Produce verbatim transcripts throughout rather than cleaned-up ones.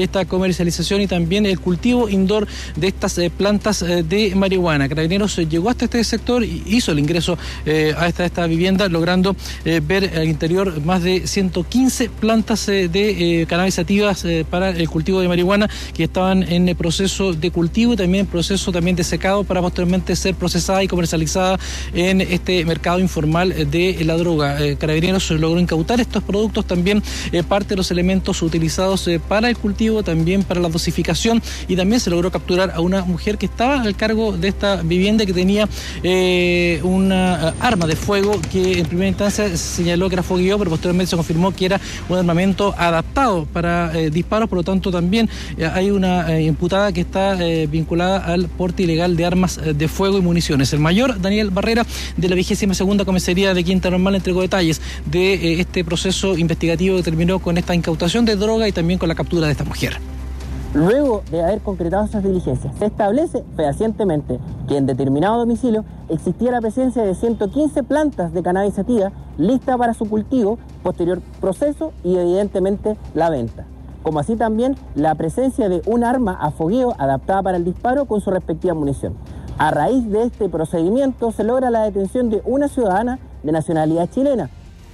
esta comercialización y también el cultivo indoor de estas eh, plantas eh, de marihuana. Carabineros eh, llegó hasta este sector y hizo el ingreso eh, a esta, esta vivienda, logrando eh, ver al interior más de ciento quince plantas eh, de eh, cannabis sativas eh, para el cultivo de marihuana que estaban en el proceso de cultivo y también proceso también de secado para posteriormente ser procesada y comercializada en este mercado informal de la droga. Eh, Carabineros logró incautar estos productos, también eh, parte de los elementos utilizados eh, para el cultivo, también para la dosificación, y también se logró capturar a una mujer que estaba al cargo de esta vivienda que tenía eh, una uh, arma de fuego que en primera instancia se señaló que era fogueo, pero posteriormente se confirmó que era un armamento adaptado para eh, disparos. Por lo tanto también eh, hay una eh, imputada que está eh, vinculada al porte ilegal de armas eh, de fuego y municiones. El mayor Daniel Barrera, de la vigésima segunda comisaría de Quinta Normal, entregó detalles de eh, este proceso investigativo que terminó con esta incautación de droga y también con la captura de esta mujer. Luego de haber concretado esas diligencias, se establece fehacientemente que en determinado domicilio existía la presencia de ciento quince plantas de cannabis sativa listas para su cultivo, posterior proceso y evidentemente la venta, como así también la presencia de un arma a fogueo adaptada para el disparo con su respectiva munición. A raíz de este procedimiento se logra la detención de una ciudadana de nacionalidad chilena.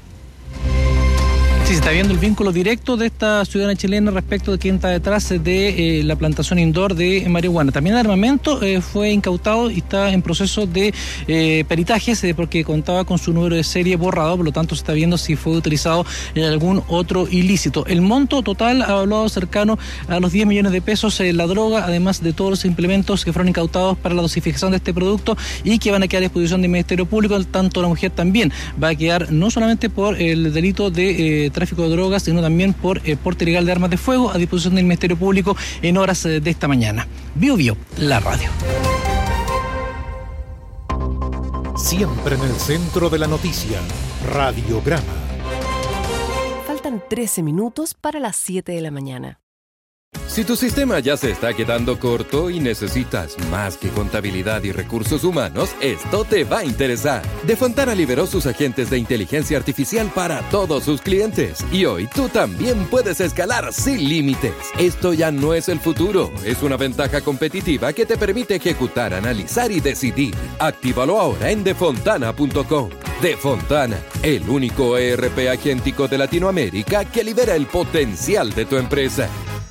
Sí, se está viendo el vínculo directo de esta ciudadana chilena respecto de quién está detrás de eh, la plantación indoor de marihuana. También el armamento eh, fue incautado y está en proceso de eh, peritajes eh, porque contaba con su número de serie borrado, por lo tanto se está viendo si fue utilizado en algún otro ilícito. El monto total ha hablado cercano a los diez millones de pesos eh, la droga, además de todos los implementos que fueron incautados para la dosificación de este producto y que van a quedar a disposición del Ministerio Público. Tanto la mujer también va a quedar no solamente por el delito de eh, tráfico de drogas, sino también por eh, porte ilegal de armas de fuego a disposición del Ministerio Público en horas eh, de esta mañana. Bio Bio, la radio. Siempre en el centro de la noticia, Radiograma. Faltan trece minutos para las siete de la mañana. Si tu sistema ya se está quedando corto y necesitas más que contabilidad y recursos humanos, esto te va a interesar. Defontana liberó sus agentes de inteligencia artificial para todos sus clientes. Y hoy tú también puedes escalar sin límites. Esto ya no es el futuro, es una ventaja competitiva que te permite ejecutar, analizar y decidir. Actívalo ahora en defontana punto com. Defontana, el único E R P agéntico de Latinoamérica que libera el potencial de tu empresa.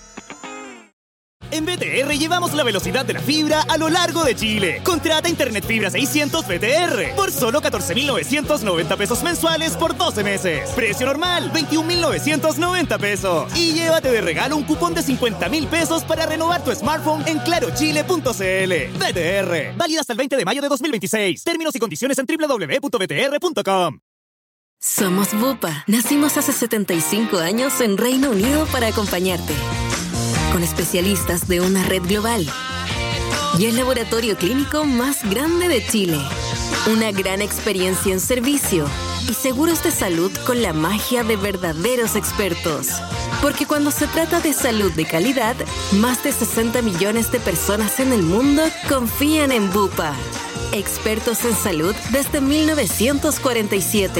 En B T R llevamos la velocidad de la fibra a lo largo de Chile. Contrata Internet Fibra seiscientos B T R por solo catorce mil novecientos noventa pesos mensuales por doce meses. Precio normal, veintiún mil novecientos noventa pesos. Y llévate de regalo un cupón de cincuenta mil pesos para renovar tu smartphone en claro chile punto c l. B T R, válido hasta el veinte de mayo de dos mil veintiséis. Términos y condiciones en doble u doble u doble u punto b t r punto com. Somos Bupa. Nacimos hace setenta y cinco años en Reino Unido para acompañarte. Con especialistas de una red global y el laboratorio clínico más grande de Chile. Una gran experiencia en servicio y seguros de salud con la magia de verdaderos expertos. Porque cuando se trata de salud de calidad, más de sesenta millones de personas en el mundo confían en Bupa. Expertos en salud desde mil novecientos cuarenta y siete.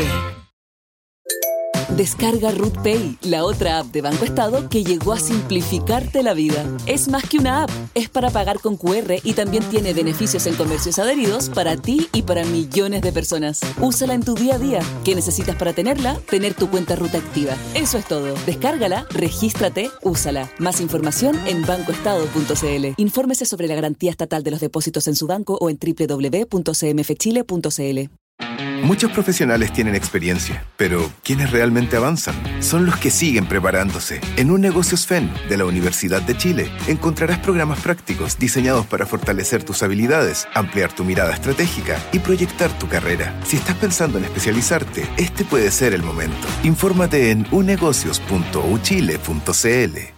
Descarga Ruth Pay, la otra app de Banco Estado que llegó a simplificarte la vida. Es más que una app, es para pagar con cu erre y también tiene beneficios en comercios adheridos para ti y para millones de personas. Úsala en tu día a día. ¿Qué necesitas para tenerla? Tener tu cuenta Ruth activa. Eso es todo. Descárgala, regístrate, úsala. Más información en banco estado punto c l. Infórmese sobre la garantía estatal de los depósitos en su banco o en doble u doble u doble u punto c m f chile punto c l. Muchos profesionales tienen experiencia, pero ¿quiénes realmente avanzan? Son los que siguen preparándose. En Un Negocios F E N de la Universidad de Chile encontrarás programas prácticos diseñados para fortalecer tus habilidades, ampliar tu mirada estratégica y proyectar tu carrera. Si estás pensando en especializarte, este puede ser el momento. Infórmate en u negocios punto u chile punto c l.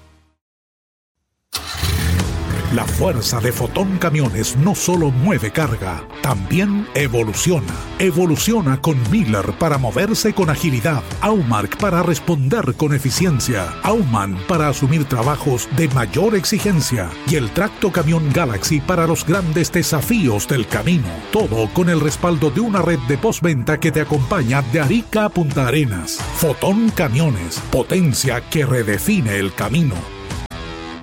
La fuerza de Fotón Camiones no solo mueve carga, también evoluciona. Evoluciona con Miller para moverse con agilidad, Aumark para responder con eficiencia, Auman para asumir trabajos de mayor exigencia y el Tracto Camión Galaxy para los grandes desafíos del camino. Todo con el respaldo de una red de postventa que te acompaña de Arica a Punta Arenas. Fotón Camiones, potencia que redefine el camino.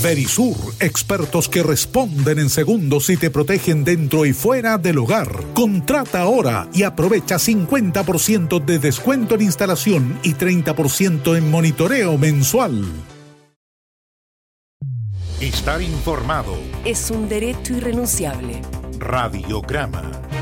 Verisur, expertos que responden en segundos y te protegen dentro y fuera del hogar. Contrata ahora y aprovecha cincuenta por ciento de descuento en instalación y treinta por ciento en monitoreo mensual. Estar informado es un derecho irrenunciable. Radiograma.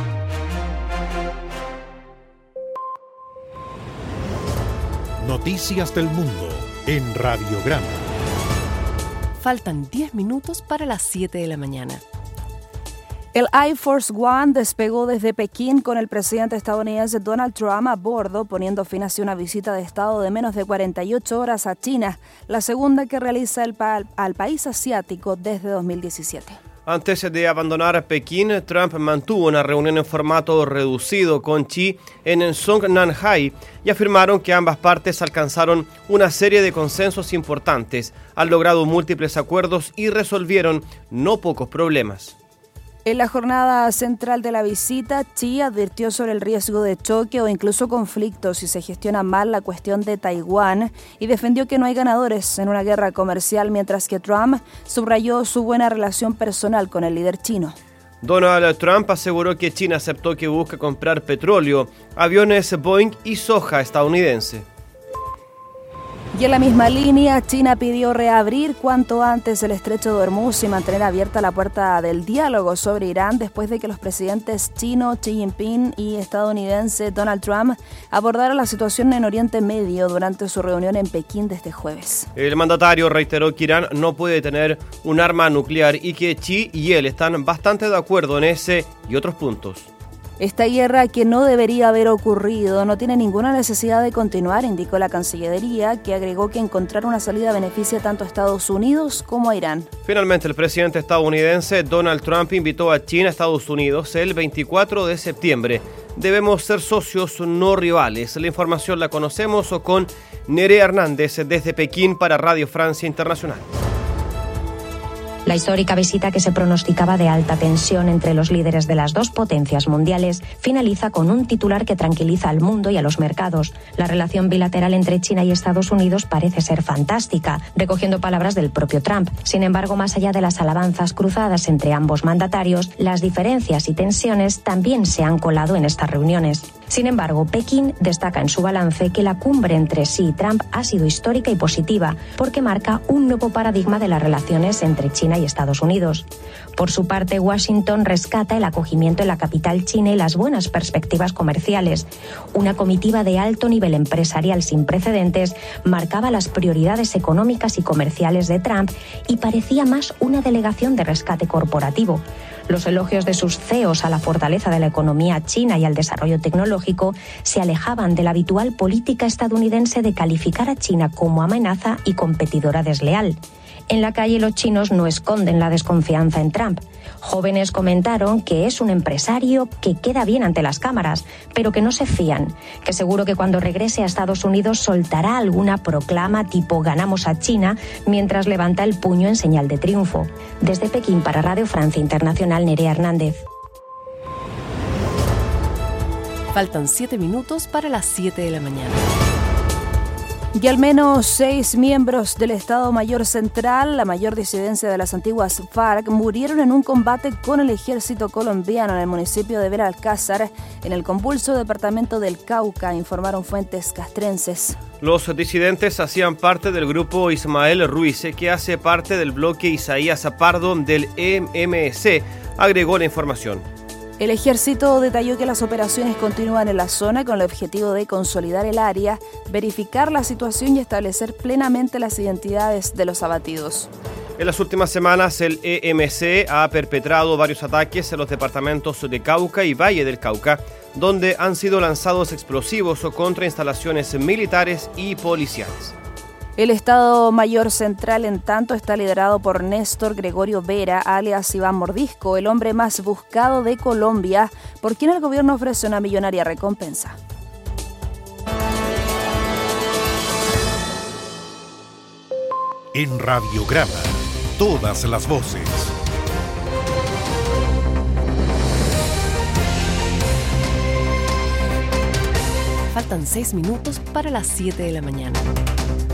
Noticias del mundo en Radiograma. Faltan diez minutos para las siete de la mañana. El Air Force One despegó desde Pekín con el presidente estadounidense Donald Trump a bordo, poniendo fin así a una visita de Estado de menos de cuarenta y ocho horas a China, la segunda que realiza el pa- al país asiático desde dos mil diecisiete. Antes de abandonar Pekín, Trump mantuvo una reunión en formato reducido con Xi en Songnanhai y afirmaron que ambas partes alcanzaron una serie de consensos importantes, han logrado múltiples acuerdos y resolvieron no pocos problemas. En la jornada central de la visita, Xi advirtió sobre el riesgo de choque o incluso conflicto si se gestiona mal la cuestión de Taiwán y defendió que no hay ganadores en una guerra comercial, mientras que Trump subrayó su buena relación personal con el líder chino. Donald Trump aseguró que China aceptó que busca comprar petróleo, aviones Boeing y soja estadounidense. Y en la misma línea, China pidió reabrir cuanto antes el estrecho de Hormuz y mantener abierta la puerta del diálogo sobre Irán después de que los presidentes chino Xi Jinping y estadounidense Donald Trump abordaran la situación en Oriente Medio durante su reunión en Pekín de este jueves. El mandatario reiteró que Irán no puede tener un arma nuclear y que Xi y él están bastante de acuerdo en ese y otros puntos. Esta guerra, que no debería haber ocurrido, no tiene ninguna necesidad de continuar, indicó la Cancillería, que agregó que encontrar una salida beneficia tanto a Estados Unidos como a Irán. Finalmente, el presidente estadounidense Donald Trump invitó a China a Estados Unidos el veinticuatro de septiembre. Debemos ser socios, no rivales. La información la conocemos con Nerea Hernández desde Pekín para Radio Francia Internacional. La histórica visita, que se pronosticaba de alta tensión entre los líderes de las dos potencias mundiales, finaliza con un titular que tranquiliza al mundo y a los mercados. La relación bilateral entre China y Estados Unidos parece ser fantástica, recogiendo palabras del propio Trump. Sin embargo, más allá de las alabanzas cruzadas entre ambos mandatarios, las diferencias y tensiones también se han colado en estas reuniones. Sin embargo, Pekín destaca en su balance que la cumbre entre Xi y Trump ha sido histórica y positiva, porque marca un nuevo paradigma de las relaciones entre China y Estados Unidos. Por su parte, Washington rescata el acogimiento en la capital china y las buenas perspectivas comerciales. Una comitiva de alto nivel empresarial sin precedentes marcaba las prioridades económicas y comerciales de Trump y parecía más una delegación de rescate corporativo. Los elogios de sus C E Os a la fortaleza de la economía china y al desarrollo tecnológico se alejaban de la habitual política estadounidense de calificar a China como amenaza y competidora desleal. En la calle, los chinos no esconden la desconfianza en Trump. Jóvenes comentaron que es un empresario que queda bien ante las cámaras, pero que no se fían, que seguro que cuando regrese a Estados Unidos soltará alguna proclama tipo «ganamos a China» mientras levanta el puño en señal de triunfo. Desde Pekín para Radio Francia Internacional, Nerea Hernández. Faltan siete minutos para las siete de la mañana. Y al menos seis miembros del Estado Mayor Central, la mayor disidencia de las antiguas FARC, murieron en un combate con el ejército colombiano en el municipio de Belalcázar, en el convulso departamento del Cauca, informaron fuentes castrenses. Los disidentes hacían parte del grupo Ismael Ruiz, que hace parte del bloque Isaías Pardo del E M C, agregó la información. El ejército detalló que las operaciones continúan en la zona con el objetivo de consolidar el área, verificar la situación y establecer plenamente las identidades de los abatidos. En las últimas semanas, el E M C ha perpetrado varios ataques en los departamentos de Cauca y Valle del Cauca, donde han sido lanzados explosivos contra instalaciones militares y policiales. El Estado Mayor Central, en tanto, está liderado por Néstor Gregorio Vera, alias Iván Mordisco, el hombre más buscado de Colombia, por quien el gobierno ofrece una millonaria recompensa. En Radiograma, todas las voces. Faltan seis minutos para las siete de la mañana.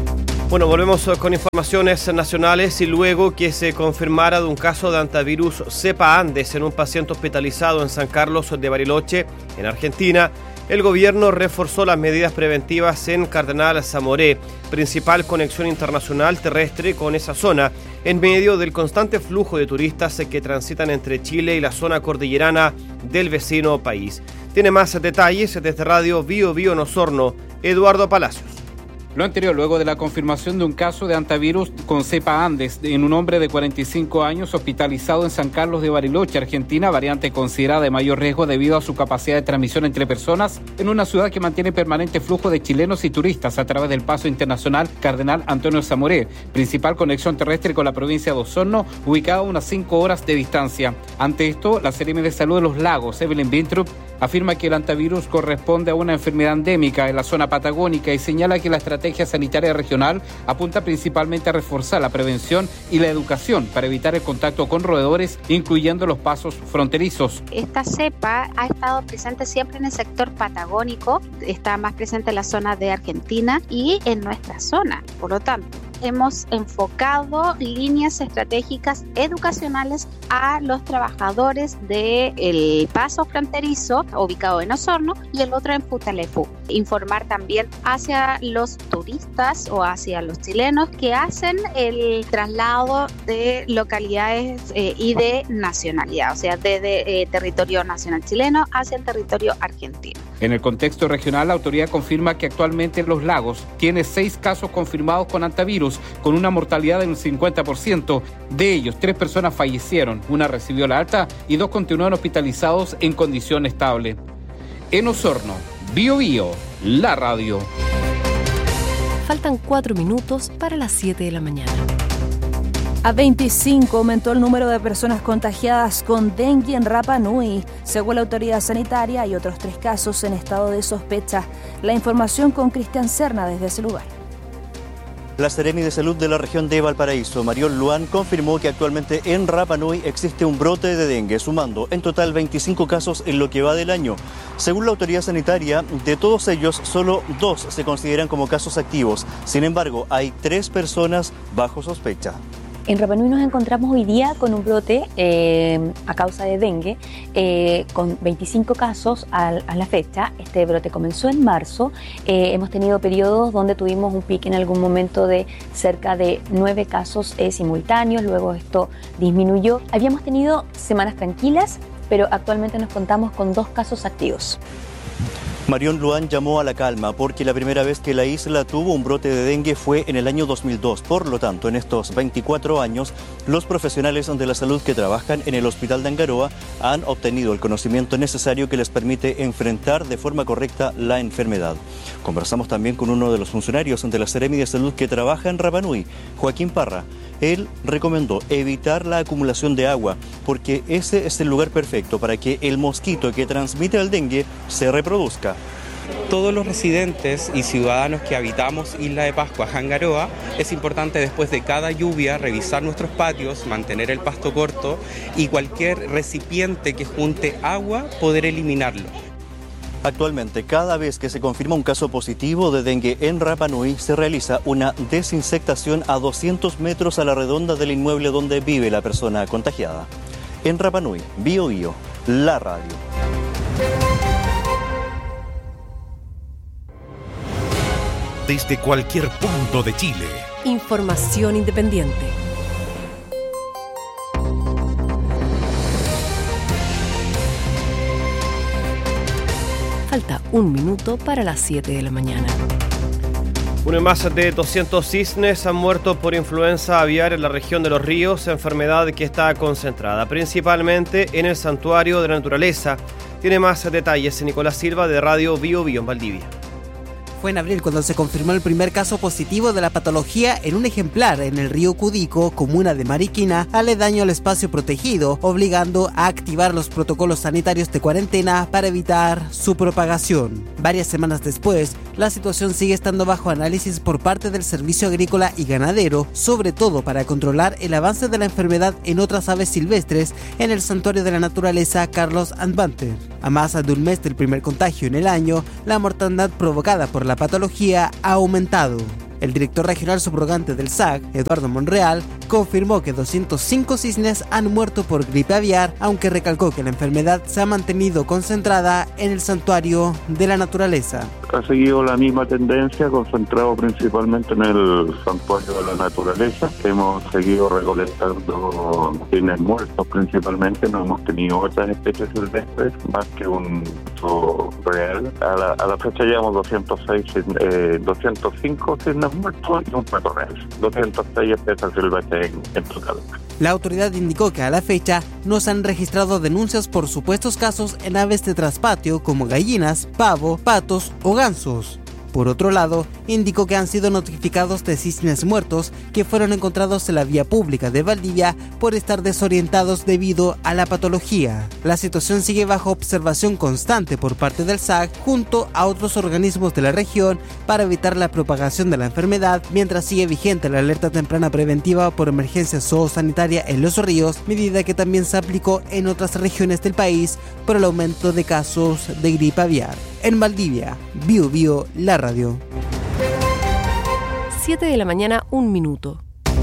Bueno, volvemos con informaciones nacionales y luego que se confirmara de un caso de antivirus cepa Andes en un paciente hospitalizado en San Carlos de Bariloche, en Argentina, el gobierno reforzó las medidas preventivas en Cardenal Zamoré, principal conexión internacional terrestre con esa zona, en medio del constante flujo de turistas que transitan entre Chile y la zona cordillerana del vecino país. Tiene más detalles desde Radio Bio Bio en Osorno, Eduardo Palacios. Lo anterior, luego de la confirmación de un caso de antivirus con cepa Andes en un hombre de cuarenta y cinco años hospitalizado en San Carlos de Bariloche, Argentina, variante considerada de mayor riesgo debido a su capacidad de transmisión entre personas, en una ciudad que mantiene permanente flujo de chilenos y turistas a través del paso internacional Cardenal Antonio Zamoré, principal conexión terrestre con la provincia de Osorno, ubicada a unas cinco horas de distancia. Ante esto, la Seremi de Salud de los Lagos, Evelyn Bintrup, afirma que el antivirus corresponde a una enfermedad endémica en la zona patagónica y señala que la estrategia sanitaria regional apunta principalmente a reforzar la prevención y la educación para evitar el contacto con roedores, incluyendo los pasos fronterizos. Esta cepa ha estado presente siempre en el sector patagónico, está más presente en la zona de Argentina y en nuestra zona. Por lo tanto, hemos enfocado líneas estratégicas educacionales a los trabajadores del paso fronterizo ubicado en Osorno y el otro en Futaleufú. Informar también hacia los turistas o hacia los chilenos que hacen el traslado de localidades eh, y de nacionalidad, o sea, desde eh, territorio nacional chileno hacia el territorio argentino. En el contexto regional, la autoridad confirma que actualmente Los Lagos tiene seis casos confirmados con antivirus, con una mortalidad del cincuenta por ciento. De ellos, tres personas fallecieron, una recibió la alta y dos continúan hospitalizados en condición estable. En Osorno, Bio Bio, la radio. Faltan cuatro minutos para las siete de la mañana. A veinticinco aumentó el número de personas contagiadas con dengue en Rapa Nui. Según la autoridad sanitaria, hay otros tres casos en estado de sospecha. La información con Cristian Serna desde ese lugar. La Seremi de Salud de la región de Valparaíso, Marión Luan, confirmó que actualmente en Rapa Nui existe un brote de dengue, sumando en total veinticinco casos en lo que va del año. Según la autoridad sanitaria, de todos ellos, solo dos se consideran como casos activos. Sin embargo, hay tres personas bajo sospecha. En Rapa Nui nos encontramos hoy día con un brote eh, a causa de dengue, eh, con veinticinco casos a, a la fecha. Este brote comenzó en marzo. Eh, hemos tenido periodos donde tuvimos un pico en algún momento de cerca de nueve casos eh, simultáneos, luego esto disminuyó. Habíamos tenido semanas tranquilas, pero actualmente nos contamos con dos casos activos. Marión Luan llamó a la calma porque la primera vez que la isla tuvo un brote de dengue fue en el año dos mil dos. Por lo tanto, en estos veinticuatro años, los profesionales de la salud que trabajan en el Hospital de Angaroa han obtenido el conocimiento necesario que les permite enfrentar de forma correcta la enfermedad. Conversamos también con uno de los funcionarios de la Seremi de Salud que trabaja en Rapa Nui, Joaquín Parra. Él recomendó evitar la acumulación de agua porque ese es el lugar perfecto para que el mosquito que transmite el dengue se reproduzca. Todos los residentes y ciudadanos que habitamos Isla de Pascua, Angaroa, es importante después de cada lluvia revisar nuestros patios, mantener el pasto corto y cualquier recipiente que junte agua poder eliminarlo. Actualmente, cada vez que se confirma un caso positivo de dengue en Rapa Nui, se realiza una desinsectación a doscientos metros a la redonda del inmueble donde vive la persona contagiada. En Rapa Nui, Bio Bio, la radio. Desde cualquier punto de Chile. Información independiente. Falta un minuto para las siete de la mañana. Uno más de doscientos cisnes han muerto por influenza aviar en la región de Los Ríos, enfermedad que está concentrada principalmente en el Santuario de la Naturaleza. Tiene más detalles Nicolás Silva de Radio Bio Bio en Valdivia. Fue en abril cuando se confirmó el primer caso positivo de la patología en un ejemplar en el río Cudico, comuna de Mariquina, aledaño al espacio protegido, obligando a activar los protocolos sanitarios de cuarentena para evitar su propagación. Varias semanas después, la situación sigue estando bajo análisis por parte del Servicio Agrícola y Ganadero, sobre todo para controlar el avance de la enfermedad en otras aves silvestres en el Santuario de la Naturaleza Carlos Advanter. A más de un mes del primer contagio en el año, la mortandad provocada por la patología ha aumentado. El director regional subrogante del S A C, Eduardo Monreal, confirmó que doscientos cinco cisnes han muerto por gripe aviar, aunque recalcó que la enfermedad se ha mantenido concentrada en el santuario de la naturaleza. Ha seguido la misma tendencia, concentrado principalmente en el santuario de la naturaleza. Hemos seguido recolectando cisnes muertos principalmente, no hemos tenido otras especies silvestres más que un uso real. A la, a la fecha llevamos doscientos seis, eh, doscientos cinco cisnes muertos y un pato real. doscientas seis especies silvestres en, en total. La autoridad indicó que a la fecha no se han registrado denuncias por supuestos casos en aves de traspatio como gallinas, pavo, patos o gansos. Por otro lado, indicó que han sido notificados de cisnes muertos que fueron encontrados en la vía pública de Valdivia por estar desorientados debido a la patología. La situación sigue bajo observación constante por parte del S A C junto a otros organismos de la región para evitar la propagación de la enfermedad, mientras sigue vigente la alerta temprana preventiva por emergencia zoosanitaria en Los Ríos, medida que también se aplicó en otras regiones del país por el aumento de casos de gripe aviar. En Valdivia, Bio Bio, la radio. siete de la mañana, un minuto.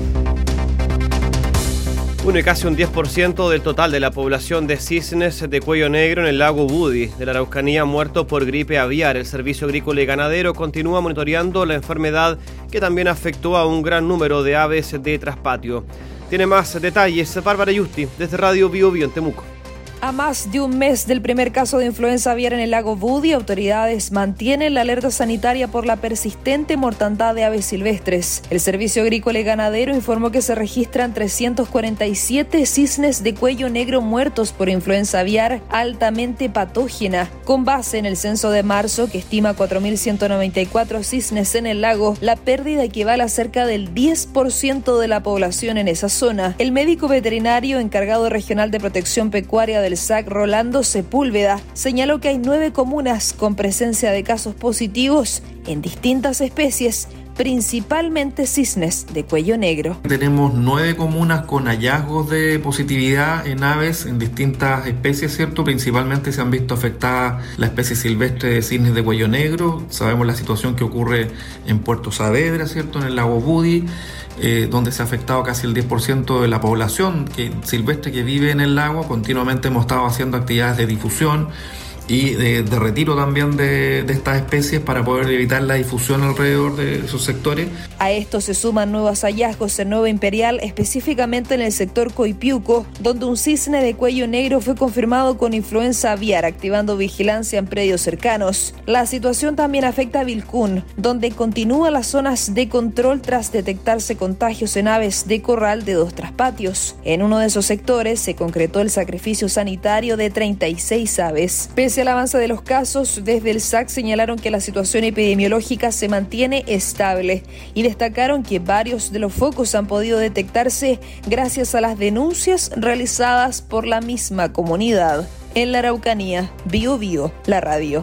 Bueno, y casi un diez por ciento del total de la población de cisnes de cuello negro en el lago Budi de la Araucanía ha muerto por gripe aviar. El Servicio Agrícola y Ganadero continúa monitoreando la enfermedad que también afectó a un gran número de aves de traspatio. Tiene más detalles Bárbara Yusti desde Radio Bio Bio en Temuco. A más de un mes del primer caso de influenza aviar en el lago Budi, autoridades mantienen la alerta sanitaria por la persistente mortandad de aves silvestres. El Servicio Agrícola y Ganadero informó que se registran trescientos cuarenta y siete cisnes de cuello negro muertos por influenza aviar altamente patógena. Con base en el censo de marzo, que estima cuatro mil ciento noventa y cuatro cisnes en el lago, la pérdida equivale a cerca del diez por ciento de la población en esa zona. El médico veterinario encargado regional de protección pecuaria del S A C, Rolando Sepúlveda, señaló que hay nueve comunas con presencia de casos positivos en distintas especies, principalmente cisnes de cuello negro. Tenemos nueve comunas con hallazgos de positividad en aves en distintas especies, ¿cierto? Principalmente se han visto afectadas la especie silvestre de cisnes de cuello negro. Sabemos la situación que ocurre en Puerto Saavedra, ¿cierto? En el lago Budi, eh, donde se ha afectado casi el diez por ciento de la población que, silvestre que vive en el lago. Continuamente hemos estado haciendo actividades de difusión y de, de retiro también de, de estas especies para poder evitar la difusión alrededor de esos sectores. A esto se suman nuevos hallazgos en Nueva Imperial, específicamente en el sector Coipiuco, donde un cisne de cuello negro fue confirmado con influenza aviar, activando vigilancia en predios cercanos. La situación también afecta a Vilcún, donde continúan las zonas de control tras detectarse contagios en aves de corral de dos traspatios. En uno de esos sectores se concretó el sacrificio sanitario de treinta y seis aves. Pese al avance de los casos, desde el S A C señalaron que la situación epidemiológica se mantiene estable y destacaron que varios de los focos han podido detectarse gracias a las denuncias realizadas por la misma comunidad. En la Araucanía, Bio Bio, la radio.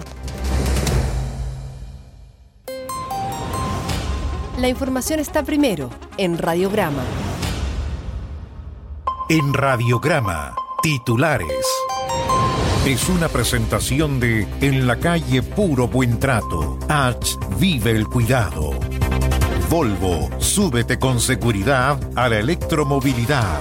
La información está primero en Radiograma. En Radiograma, titulares. Es una presentación de En la calle Puro Buen Trato. H. Vive el cuidado. Volvo, súbete con seguridad a la electromovilidad.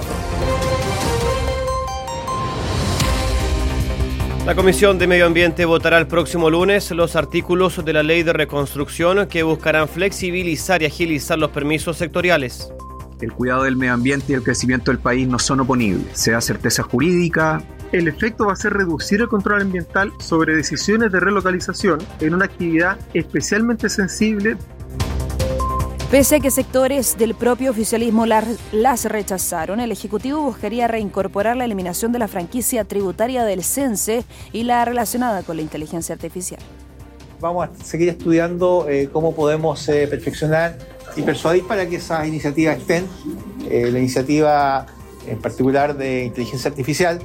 La Comisión de Medio Ambiente votará el próximo lunes los artículos de la Ley de Reconstrucción que buscarán flexibilizar y agilizar los permisos sectoriales. El cuidado del medio ambiente y el crecimiento del país no son oponibles. Se da certeza jurídica. El efecto va a ser reducir el control ambiental sobre decisiones de relocalización en una actividad especialmente sensible. Pese a que sectores del propio oficialismo las rechazaron, el Ejecutivo buscaría reincorporar la eliminación de la franquicia tributaria del CENSE y la relacionada con la inteligencia artificial. Vamos a seguir estudiando eh, cómo podemos eh, perfeccionar y persuadir para que esas iniciativas estén. Eh, la iniciativa en particular de inteligencia artificial.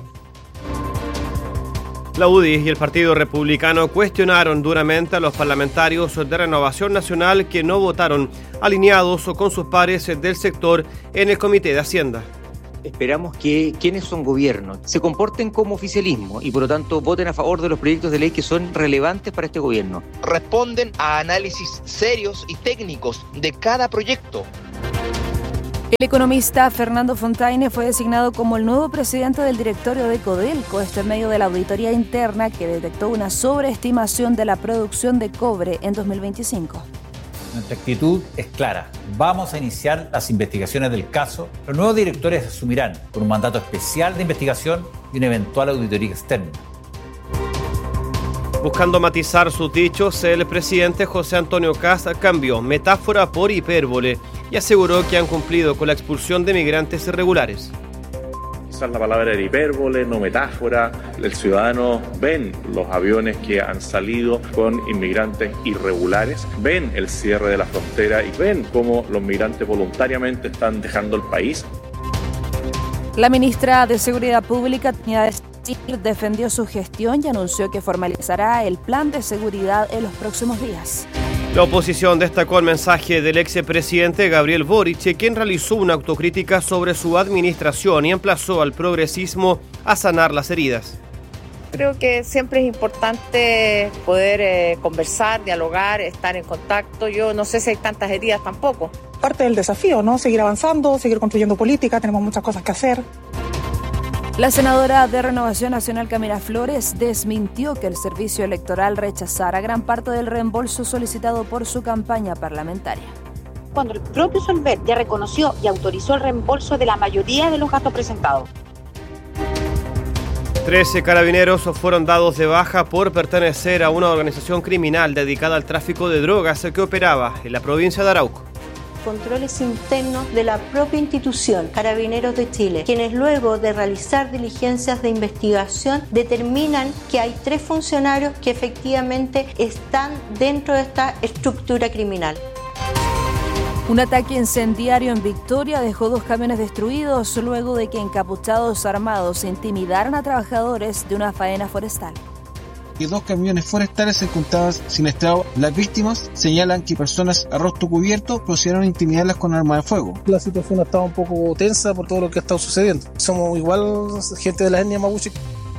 La U D I y el Partido Republicano cuestionaron duramente a los parlamentarios de Renovación Nacional que no votaron alineados con sus pares del sector en el Comité de Hacienda. Esperamos que quienes son gobierno se comporten como oficialismo y por lo tanto voten a favor de los proyectos de ley que son relevantes para este gobierno. Responden a análisis serios y técnicos de cada proyecto. El economista Fernando Fontaine fue designado como el nuevo presidente del directorio de Codelco, esto en medio de la auditoría interna que detectó una sobreestimación de la producción de cobre en dos mil veinticinco. Nuestra actitud es clara. Vamos a iniciar las investigaciones del caso. Los nuevos directores asumirán con un mandato especial de investigación y una eventual auditoría externa. Buscando matizar sus dichos, el presidente José Antonio Kast cambió metáfora por hipérbole y aseguró que han cumplido con la expulsión de migrantes irregulares. Usar la palabra era hipérbole, no metáfora. El ciudadano ven los aviones que han salido con inmigrantes irregulares, ven el cierre de la frontera y ven cómo los migrantes voluntariamente están dejando el país. La ministra de Seguridad Pública, Trinidad Steele, defendió su gestión y anunció que formalizará el plan de seguridad en los próximos días. La oposición destacó el mensaje del expresidente Gabriel Boric, quien realizó una autocrítica sobre su administración y emplazó al progresismo a sanar las heridas. Creo que siempre es importante poder eh, conversar, dialogar, estar en contacto. Yo no sé si hay tantas heridas tampoco. Parte del desafío, ¿no? Seguir avanzando, seguir construyendo política, tenemos muchas cosas que hacer. La senadora de Renovación Nacional, Camila Flores, desmintió que el servicio electoral rechazara gran parte del reembolso solicitado por su campaña parlamentaria. Cuando el propio Solver ya reconoció y autorizó el reembolso de la mayoría de los gastos presentados. Trece carabineros fueron dados de baja por pertenecer a una organización criminal dedicada al tráfico de drogas que operaba en la provincia de Arauco. Controles internos de la propia institución, Carabineros de Chile, quienes luego de realizar diligencias de investigación determinan que hay tres funcionarios que efectivamente están dentro de esta estructura criminal. Un ataque incendiario en Victoria dejó dos camiones destruidos luego de que encapuchados armados intimidaran a trabajadores de una faena forestal. Y dos camiones forestales se encontraban siniestrados. Las víctimas señalan que personas a rostro cubierto procedieron a intimidarlas con armas de fuego. La situación ha estado un poco tensa por todo lo que ha estado sucediendo. Somos igual gente de la etnia mapuche.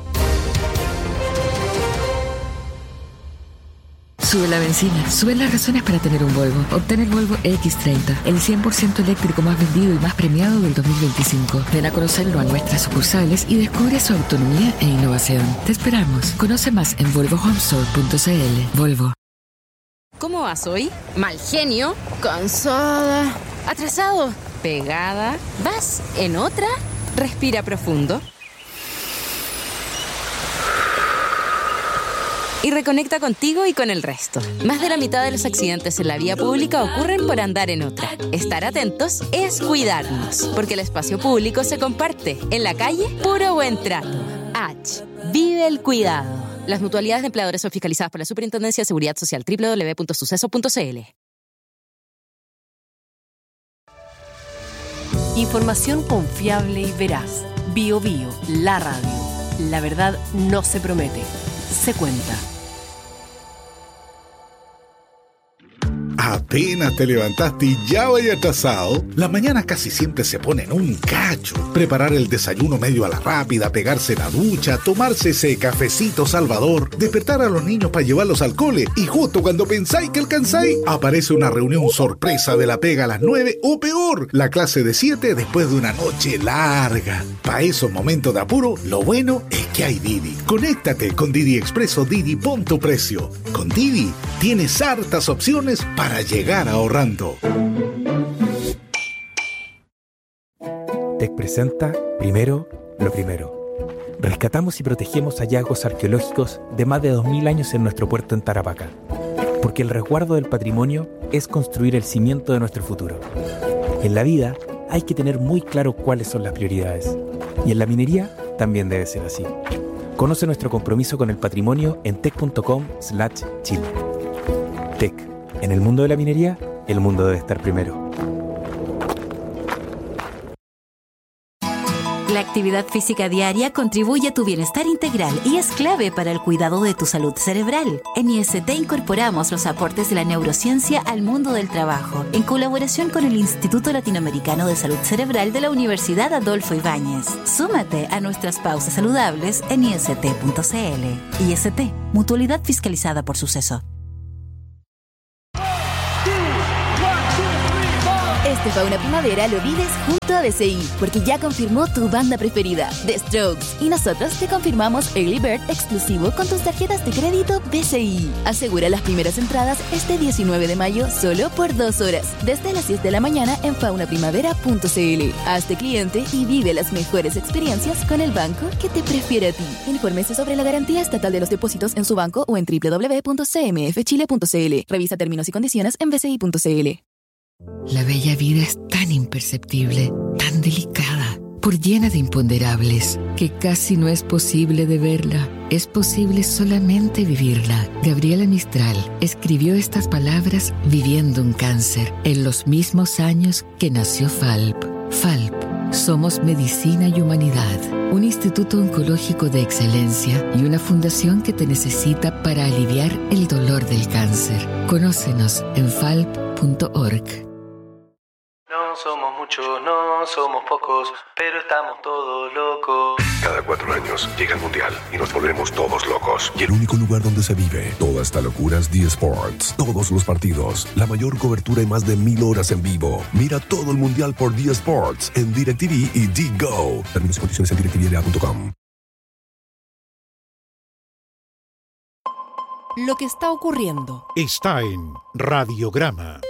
Sube la benzina, suben las razones para tener un Volvo. Obtén el Volvo equis treinta, el cien por ciento eléctrico más vendido y más premiado del dos mil veinticinco. Ven a conocerlo a nuestras sucursales y descubre su autonomía e innovación. Te esperamos. Conoce más en volvo home store punto c l. Volvo. ¿Cómo vas hoy? Mal genio, cansada, atrasado, pegada. ¿Vas en otra? Respira profundo. Y reconecta contigo y con el resto. Más de la mitad de los accidentes en la vía pública ocurren por andar en otra. Estar atentos es cuidarnos, porque el espacio público se comparte. En la calle, puro buen trato. H. Vive el cuidado. Las mutualidades de empleadores son fiscalizadas por la Superintendencia de Seguridad Social. doble u doble u doble u punto suceso punto c l. Información confiable y veraz. Bio Bio, la radio. La verdad no se promete, se cuenta. Apenas te levantaste y ya vaya atrasado. Las mañanas casi siempre se ponen un cacho. Preparar el desayuno medio a la rápida, pegarse la ducha, tomarse ese cafecito salvador, despertar a los niños para llevarlos al cole y justo cuando pensáis que alcanzáis, aparece una reunión sorpresa de la pega a las nueve o peor, la clase de siete después de una noche larga. Para esos momentos de apuro, lo bueno es que hay Didi. Conéctate con Didi Express o Didi Pon tu Precio. Con Didi tienes hartas opciones para llegar ahorrando. Tec presenta Primero lo Primero. Rescatamos y protegemos hallazgos arqueológicos de más de dos mil años en nuestro puerto en Tarapacá. Porque el resguardo del patrimonio es construir el cimiento de nuestro futuro. En la vida hay que tener muy claro cuáles son las prioridades. Y en la minería también debe ser así. Conoce nuestro compromiso con el patrimonio en tec punto com slash chile. Tec. En el mundo de la minería, el mundo debe estar primero. La actividad física diaria contribuye a tu bienestar integral y es clave para el cuidado de tu salud cerebral. En I S T incorporamos los aportes de la neurociencia al mundo del trabajo, en colaboración con el Instituto Latinoamericano de Salud Cerebral de la Universidad Adolfo Ibáñez. Súmate a nuestras pausas saludables en I S T punto C L. I S T, mutualidad fiscalizada por Suceso. Este Fauna Primavera lo vives junto a B C I, porque ya confirmó tu banda preferida, The Strokes. Y nosotros te confirmamos Early Bird exclusivo con tus tarjetas de crédito B C I. Asegura las primeras entradas este diecinueve de mayo solo por dos horas, desde las diez de la mañana en fauna primavera punto C L. Hazte cliente y vive las mejores experiencias con el banco que te prefiere a ti. Infórmese sobre la garantía estatal de los depósitos en su banco o en doble u doble u doble u punto c m f chile punto c l. Revisa términos y condiciones en b c i punto c l. La bella vida es tan imperceptible, tan delicada, por llena de imponderables, que casi no es posible de verla. Es posible solamente vivirla. Gabriela Mistral escribió estas palabras viviendo un cáncer, en los mismos años que nació F A L P. F A L P. Somos Medicina y Humanidad, un instituto oncológico de excelencia y una fundación que te necesita para aliviar el dolor del cáncer. Conócenos en f a l p punto org. No somos muchos, no somos pocos, pero estamos todos locos. Cada cuatro años llega el Mundial y nos volvemos todos locos. Y el único lugar donde se vive toda esta locura es D Sports. Todos los partidos, la mayor cobertura y más de mil horas en vivo. Mira todo el Mundial por D Sports en DirecTV y D Go. Términos y condiciones en direct t v l a punto com. Lo que está ocurriendo está en Radiograma.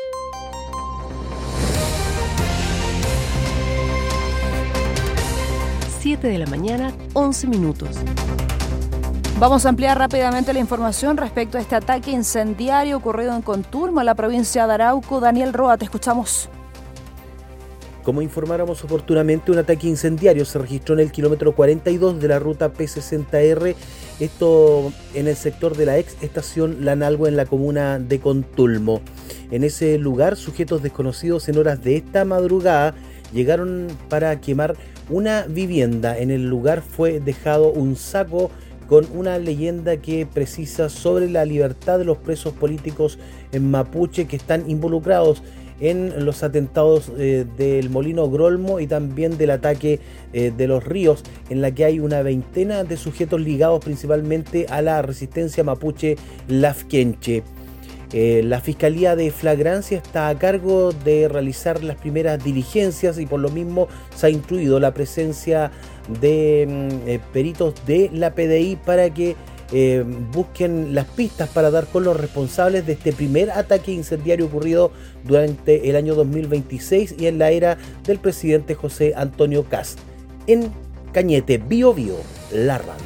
siete de la mañana, once minutos. Vamos a ampliar rápidamente la información respecto a este ataque incendiario ocurrido en Contulmo, en la provincia de Arauco. Daniel Roa, te escuchamos. Como informáramos oportunamente, un ataque incendiario se registró en el kilómetro cuarenta y dos de la ruta P sesenta R, esto en el sector de la ex estación Lanalgo en la comuna de Contulmo. En ese lugar, sujetos desconocidos en horas de esta madrugada llegaron para quemar una vivienda. En el lugar fue dejado un saco con una leyenda que precisa sobre la libertad de los presos políticos en Mapuche que están involucrados en los atentados eh, del Molino Grolmo y también del ataque eh, de los ríos, en la que hay una veintena de sujetos ligados principalmente a la resistencia mapuche Lafkenche. Eh, la Fiscalía de Flagrancia está a cargo de realizar las primeras diligencias y por lo mismo se ha instruido la presencia de eh, peritos de la P D I para que eh, busquen las pistas para dar con los responsables de este primer ataque incendiario ocurrido durante el año dos mil veintiséis y en la era del presidente José Antonio Kast. En Cañete, Bio Bio, la radio.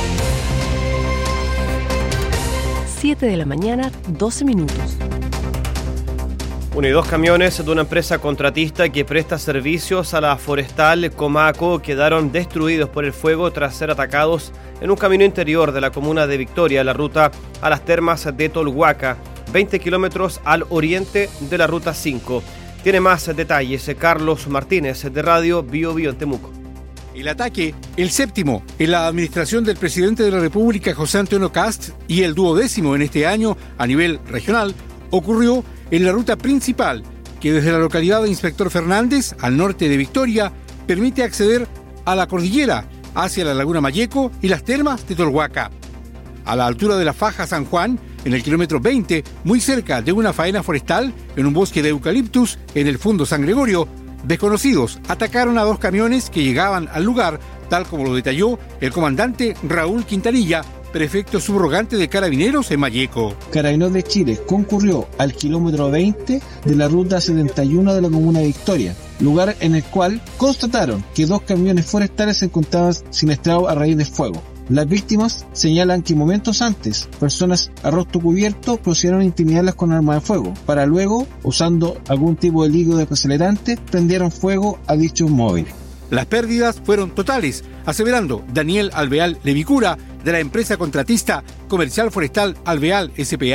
siete de la mañana, doce minutos. Uno y dos camiones de una empresa contratista que presta servicios a la forestal Comaco quedaron destruidos por el fuego tras ser atacados en un camino interior de la comuna de Victoria, en la ruta a las termas de Tolhuaca, veinte kilómetros al oriente de la ruta cinco. Tiene más detalles Carlos Martínez de Radio Bio Bio en Temuco. El ataque, el séptimo en la administración del presidente de la República José Antonio Kast y el duodécimo en este año a nivel regional, ocurrió en la ruta principal que desde la localidad de Inspector Fernández, al norte de Victoria, permite acceder a la cordillera hacia la Laguna Malleco y las termas de Tolhuaca. A la altura de la Faja San Juan, en el kilómetro veinte, muy cerca de una faena forestal, en un bosque de eucaliptus en el Fundo San Gregorio, desconocidos atacaron a dos camiones que llegaban al lugar, tal como lo detalló el comandante Raúl Quintanilla, prefecto subrogante de Carabineros en Malleco. Carabineros de Chile concurrió al kilómetro veinte de la ruta setenta y uno de la comuna de Victoria, lugar en el cual constataron que dos camiones forestales se encontraban siniestrados a raíz de fuego. Las víctimas señalan que momentos antes, personas a rostro cubierto procedieron a intimidarlas con armas de fuego, para luego, usando algún tipo de líquido desacelerante, prendieron fuego a dichos móviles. Las pérdidas fueron totales, aseverando Daniel Alveal Levicura, de la empresa contratista Comercial Forestal Alveal S P A,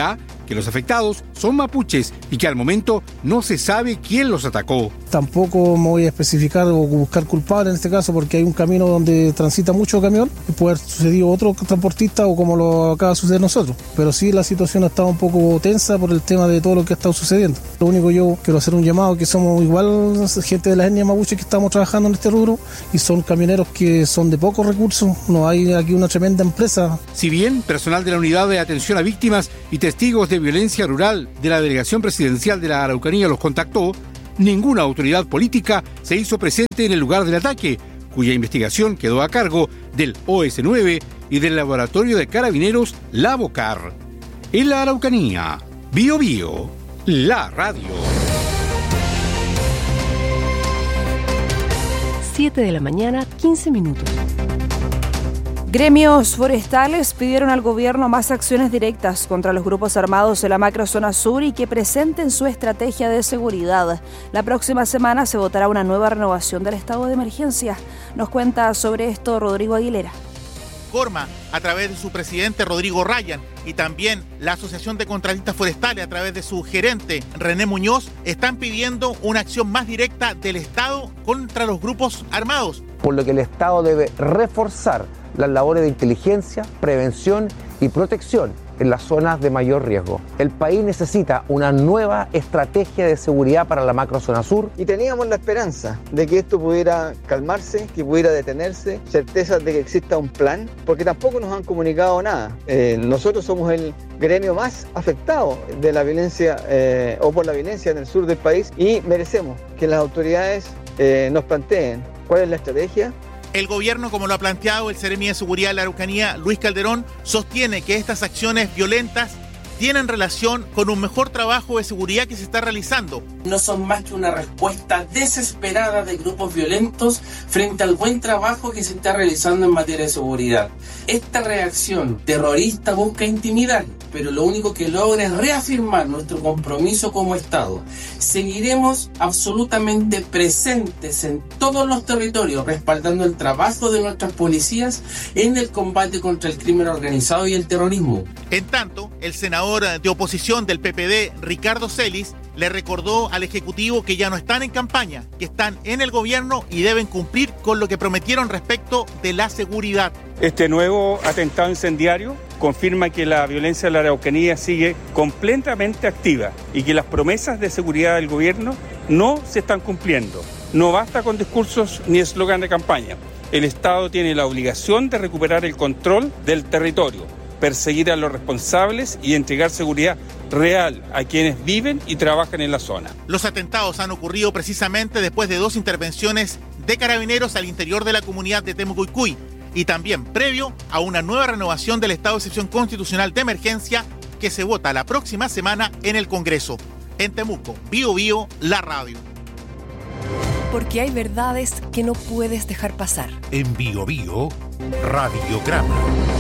que los afectados son mapuches y que al momento no se sabe quién los atacó. Tampoco me voy a especificar o buscar culpables en este caso porque hay un camino donde transita mucho camión y puede haber sucedido otro transportista o como lo acaba de suceder nosotros. Pero sí la situación ha estado un poco tensa por el tema de todo lo que ha estado sucediendo. Lo único yo quiero hacer un llamado que somos igual gente de la etnia mapuche que estamos trabajando en este rubro y son camioneros que son de pocos recursos, no hay aquí una tremenda empresa. Si bien personal de la Unidad de Atención a Víctimas y Testigos de Violencia Rural de la Delegación Presidencial de la Araucanía los contactó, ninguna autoridad política se hizo presente en el lugar del ataque, cuya investigación quedó a cargo del O S nueve y del Laboratorio de Carabineros Lavocar. En la Araucanía, Bio Bio, la radio. siete de la mañana, quince minutos. Gremios forestales pidieron al gobierno más acciones directas contra los grupos armados de la macrozona sur y que presenten su estrategia de seguridad. La próxima semana se votará una nueva renovación del estado de emergencia. Nos cuenta sobre esto Rodrigo Aguilera. Corma, a través de su presidente Rodrigo Ryan, y también la Asociación de Contratistas Forestales, a través de su gerente René Muñoz, están pidiendo una acción más directa del Estado contra los grupos armados. Por lo que el Estado debe reforzar las labores de inteligencia, prevención y protección en las zonas de mayor riesgo. El país necesita una nueva estrategia de seguridad para la macrozona sur. Y teníamos la esperanza de que esto pudiera calmarse, que pudiera detenerse, certezas de que exista un plan, porque tampoco nos han comunicado nada. Eh, nosotros somos el gremio más afectado de la violencia eh, o por la violencia en el sur del país y merecemos que las autoridades eh, nos planteen cuál es la estrategia. El gobierno, como lo ha planteado el Seremi de Seguridad de la Araucanía, Luis Calderón, sostiene que estas acciones violentas tienen relación con un mejor trabajo de seguridad que se está realizando. No son más que una respuesta desesperada de grupos violentos frente al buen trabajo que se está realizando en materia de seguridad. Esta reacción terrorista busca intimidar, pero lo único que logra es reafirmar nuestro compromiso como Estado. Seguiremos absolutamente presentes en todos los territorios, respaldando el trabajo de nuestras policías en el combate contra el crimen organizado y el terrorismo. En tanto, el senador de oposición del P P D, Ricardo Celis, le recordó al Ejecutivo que ya no están en campaña, que están en el gobierno y deben cumplir con lo que prometieron respecto de la seguridad. Este nuevo atentado incendiario confirma que la violencia de la Araucanía sigue completamente activa y que las promesas de seguridad del gobierno no se están cumpliendo. No basta con discursos ni eslogan de campaña. El Estado tiene la obligación de recuperar el control del territorio, perseguir a los responsables y entregar seguridad real a quienes viven y trabajan en la zona. Los atentados han ocurrido precisamente después de dos intervenciones de carabineros al interior de la comunidad de Temucuicui y también previo a una nueva renovación del estado de excepción constitucional de emergencia que se vota la próxima semana en el Congreso. En Temuco, Bio Bio, la radio. Porque hay verdades que no puedes dejar pasar. En Bio Bio, Radiograma.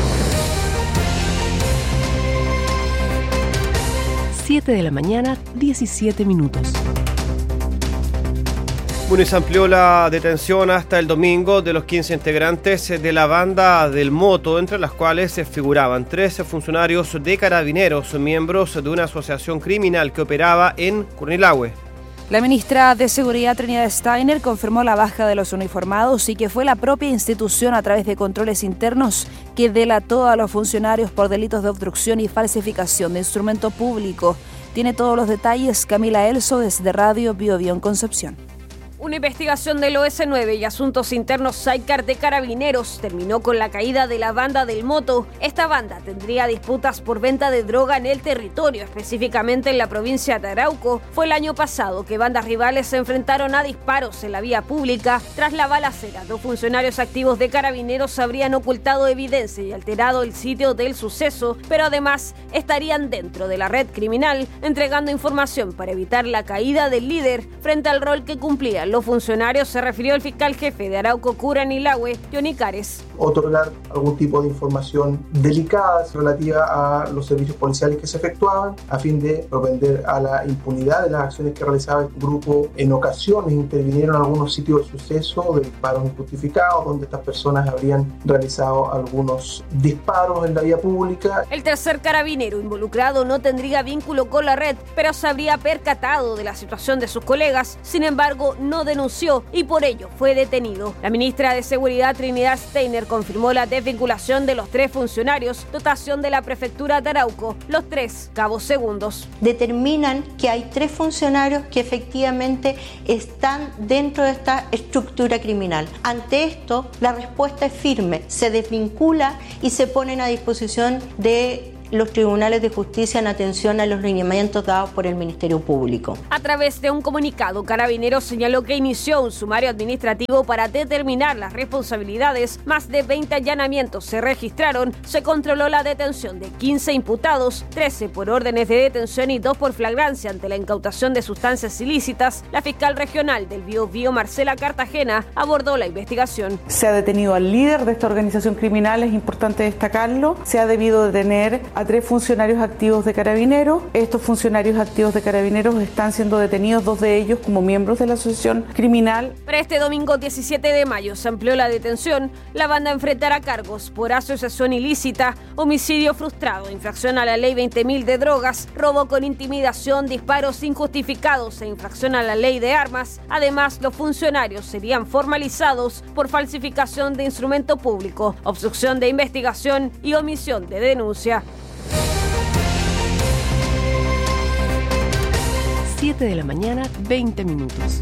siete de la mañana, diecisiete minutos. Bueno, y se amplió la detención hasta el domingo de los quince integrantes de la banda del Moto, entre las cuales se figuraban trece funcionarios de Carabineros, miembros de una asociación criminal que operaba en Curanilahue. La ministra de Seguridad, Trinidad Steiner, confirmó la baja de los uniformados y que fue la propia institución, a través de controles internos, que delató a los funcionarios por delitos de obstrucción y falsificación de instrumento público. Tiene todos los detalles Camila Elso desde Radio Bio Bio en Concepción. Una investigación del O S nueve y Asuntos Internos Sidecar de Carabineros terminó con la caída de la banda del Moto. Esta banda tendría disputas por venta de droga en el territorio, específicamente en la provincia de Arauco. Fue el año pasado que bandas rivales se enfrentaron a disparos en la vía pública. Tras la balacera, dos funcionarios activos de Carabineros habrían ocultado evidencia y alterado el sitio del suceso, pero además estarían dentro de la red criminal, entregando información para evitar la caída del líder frente al rol que cumplía los funcionarios se refirió el fiscal jefe de Arauco Curanilahue, Johnny Cares. Otorgar algún tipo de información delicada relativa a los servicios policiales que se efectuaban a fin de propender a la impunidad de las acciones que realizaba el grupo. En ocasiones intervinieron en algunos sitios de suceso de disparos injustificados donde estas personas habrían realizado algunos disparos en la vía pública. El tercer carabinero involucrado no tendría vínculo con la red, pero se habría percatado de la situación de sus colegas. Sin embargo, no denunció y por ello fue detenido. La ministra de Seguridad, Trinidad Steiner, confirmó la desvinculación de los tres funcionarios, dotación de la prefectura de Arauco, los tres cabos segundos. Determinan que hay tres funcionarios que efectivamente están dentro de esta estructura criminal. Ante esto, la respuesta es firme, se desvincula y se ponen a disposición de los tribunales de justicia en atención a los lineamientos dados por el Ministerio Público. A través de un comunicado, Carabineros señaló que inició un sumario administrativo para determinar las responsabilidades. Más de veinte allanamientos se registraron. Se controló la detención de quince imputados, trece por órdenes de detención y dos por flagrancia ante la incautación de sustancias ilícitas. La fiscal regional del Biobío, Marcela Cartagena, abordó la investigación. Se ha detenido al líder de esta organización criminal, es importante destacarlo. Se ha debido detener a tres funcionarios activos de Carabineros. Estos funcionarios activos de Carabineros están siendo detenidos, dos de ellos como miembros de la asociación criminal. Para este domingo diecisiete de mayo se amplió la detención. La banda enfrentará cargos por asociación ilícita, homicidio frustrado, infracción a la ley veinte mil de drogas, robo con intimidación, disparos injustificados e infracción a la ley de armas. Además, los funcionarios serían formalizados por falsificación de instrumento público, obstrucción de investigación y omisión de denuncia. siete de la mañana, veinte minutos.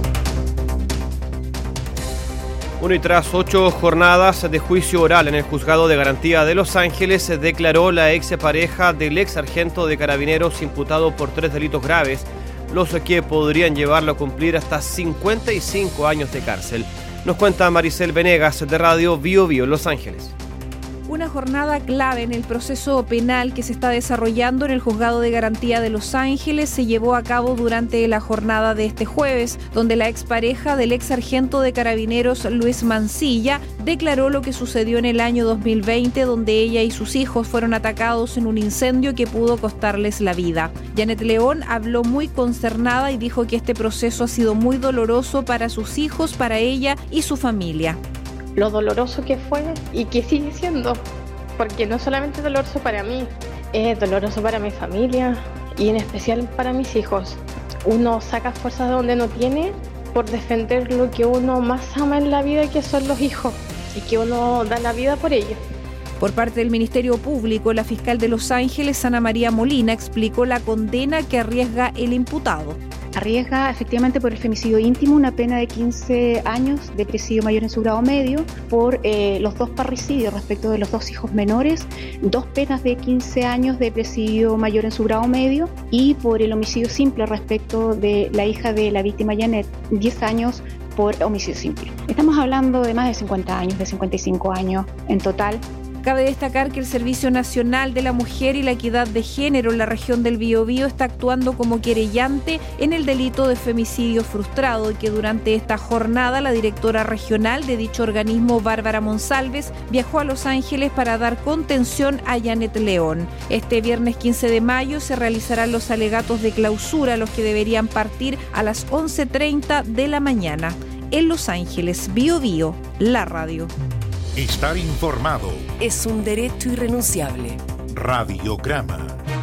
Bueno, y tras ocho jornadas de juicio oral en el Juzgado de Garantía de Los Ángeles, se declaró la ex pareja del ex sargento de Carabineros imputado por tres delitos graves, los que podrían llevarlo a cumplir hasta cincuenta y cinco años de cárcel. Nos cuenta Maricel Venegas de Radio Bio Bio Los Ángeles. Una jornada clave en el proceso penal que se está desarrollando en el Juzgado de Garantía de Los Ángeles se llevó a cabo durante la jornada de este jueves, donde la expareja del ex sargento de Carabineros Luis Mancilla declaró lo que sucedió en el año dos mil veinte, donde ella y sus hijos fueron atacados en un incendio que pudo costarles la vida. Janet León habló muy consternada y dijo que este proceso ha sido muy doloroso para sus hijos, para ella y su familia. Lo doloroso que fue y que sigue siendo, porque no solamente es doloroso para mí, es doloroso para mi familia y en especial para mis hijos. Uno saca fuerzas de donde no tiene por defender lo que uno más ama en la vida, que son los hijos, y que uno da la vida por ellos. Por parte del Ministerio Público, la fiscal de Los Ángeles, Ana María Molina, explicó la condena que arriesga el imputado. Arriesga efectivamente por el femicidio íntimo una pena de quince años de presidio mayor en su grado medio, por eh, los dos parricidios respecto de los dos hijos menores, dos penas de quince años de presidio mayor en su grado medio, y por el homicidio simple respecto de la hija de la víctima Janet, diez años por homicidio simple. Estamos hablando de más de cincuenta años, de cincuenta y cinco años en total. Cabe destacar que el Servicio Nacional de la Mujer y la Equidad de Género en la región del Biobío está actuando como querellante en el delito de femicidio frustrado y que durante esta jornada la directora regional de dicho organismo, Bárbara Monsalves, viajó a Los Ángeles para dar contención a Janet León. Este viernes quince de mayo se realizarán los alegatos de clausura, los que deberían partir a las once treinta de la mañana. En Los Ángeles, Biobío, la radio. Estar informado es un derecho irrenunciable. Radiograma.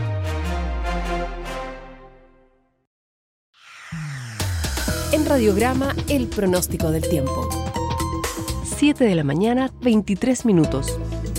En Radiograma, el pronóstico del tiempo. siete de la mañana, veintitrés minutos.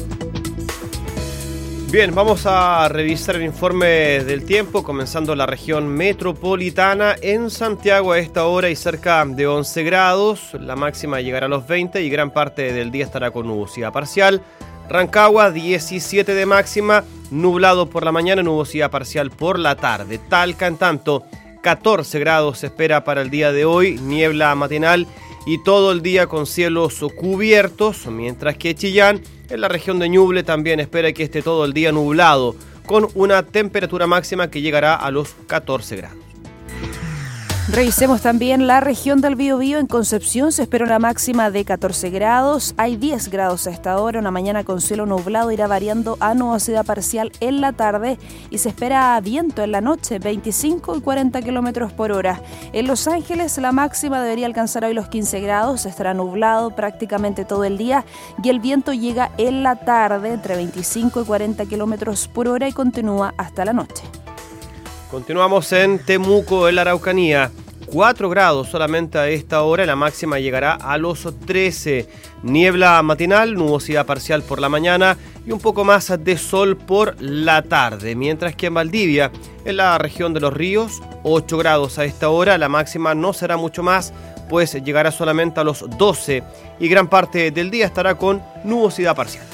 Bien, vamos a revisar el informe del tiempo, comenzando la región metropolitana. En Santiago a esta hora hay cerca de once grados, la máxima llegará a los veinte y gran parte del día estará con nubosidad parcial. Rancagua, diecisiete de máxima, nublado por la mañana, nubosidad parcial por la tarde. Talca, en tanto, catorce grados se espera para el día de hoy, niebla matinal y todo el día con cielos cubiertos, mientras que Chillán, en la región de Ñuble, también espera que esté todo el día nublado, con una temperatura máxima que llegará a los catorce grados. Revisemos también la región del Biobío. En Concepción se espera una máxima de catorce grados. Hay diez grados a esta hora. Una mañana con cielo nublado, irá variando a nubosidad parcial en la tarde y se espera viento en la noche, veinticinco y cuarenta kilómetros por hora. En Los Ángeles la máxima debería alcanzar hoy los quince grados. Estará nublado prácticamente todo el día y el viento llega en la tarde entre veinticinco y cuarenta kilómetros por hora y continúa hasta la noche. Continuamos en Temuco, en la Araucanía. cuatro grados solamente a esta hora, la máxima llegará a los trece. Niebla matinal, nubosidad parcial por la mañana y un poco más de sol por la tarde. Mientras que en Valdivia, en la región de Los Ríos, ocho grados a esta hora, la máxima no será mucho más, pues llegará solamente a los doce y gran parte del día estará con nubosidad parcial.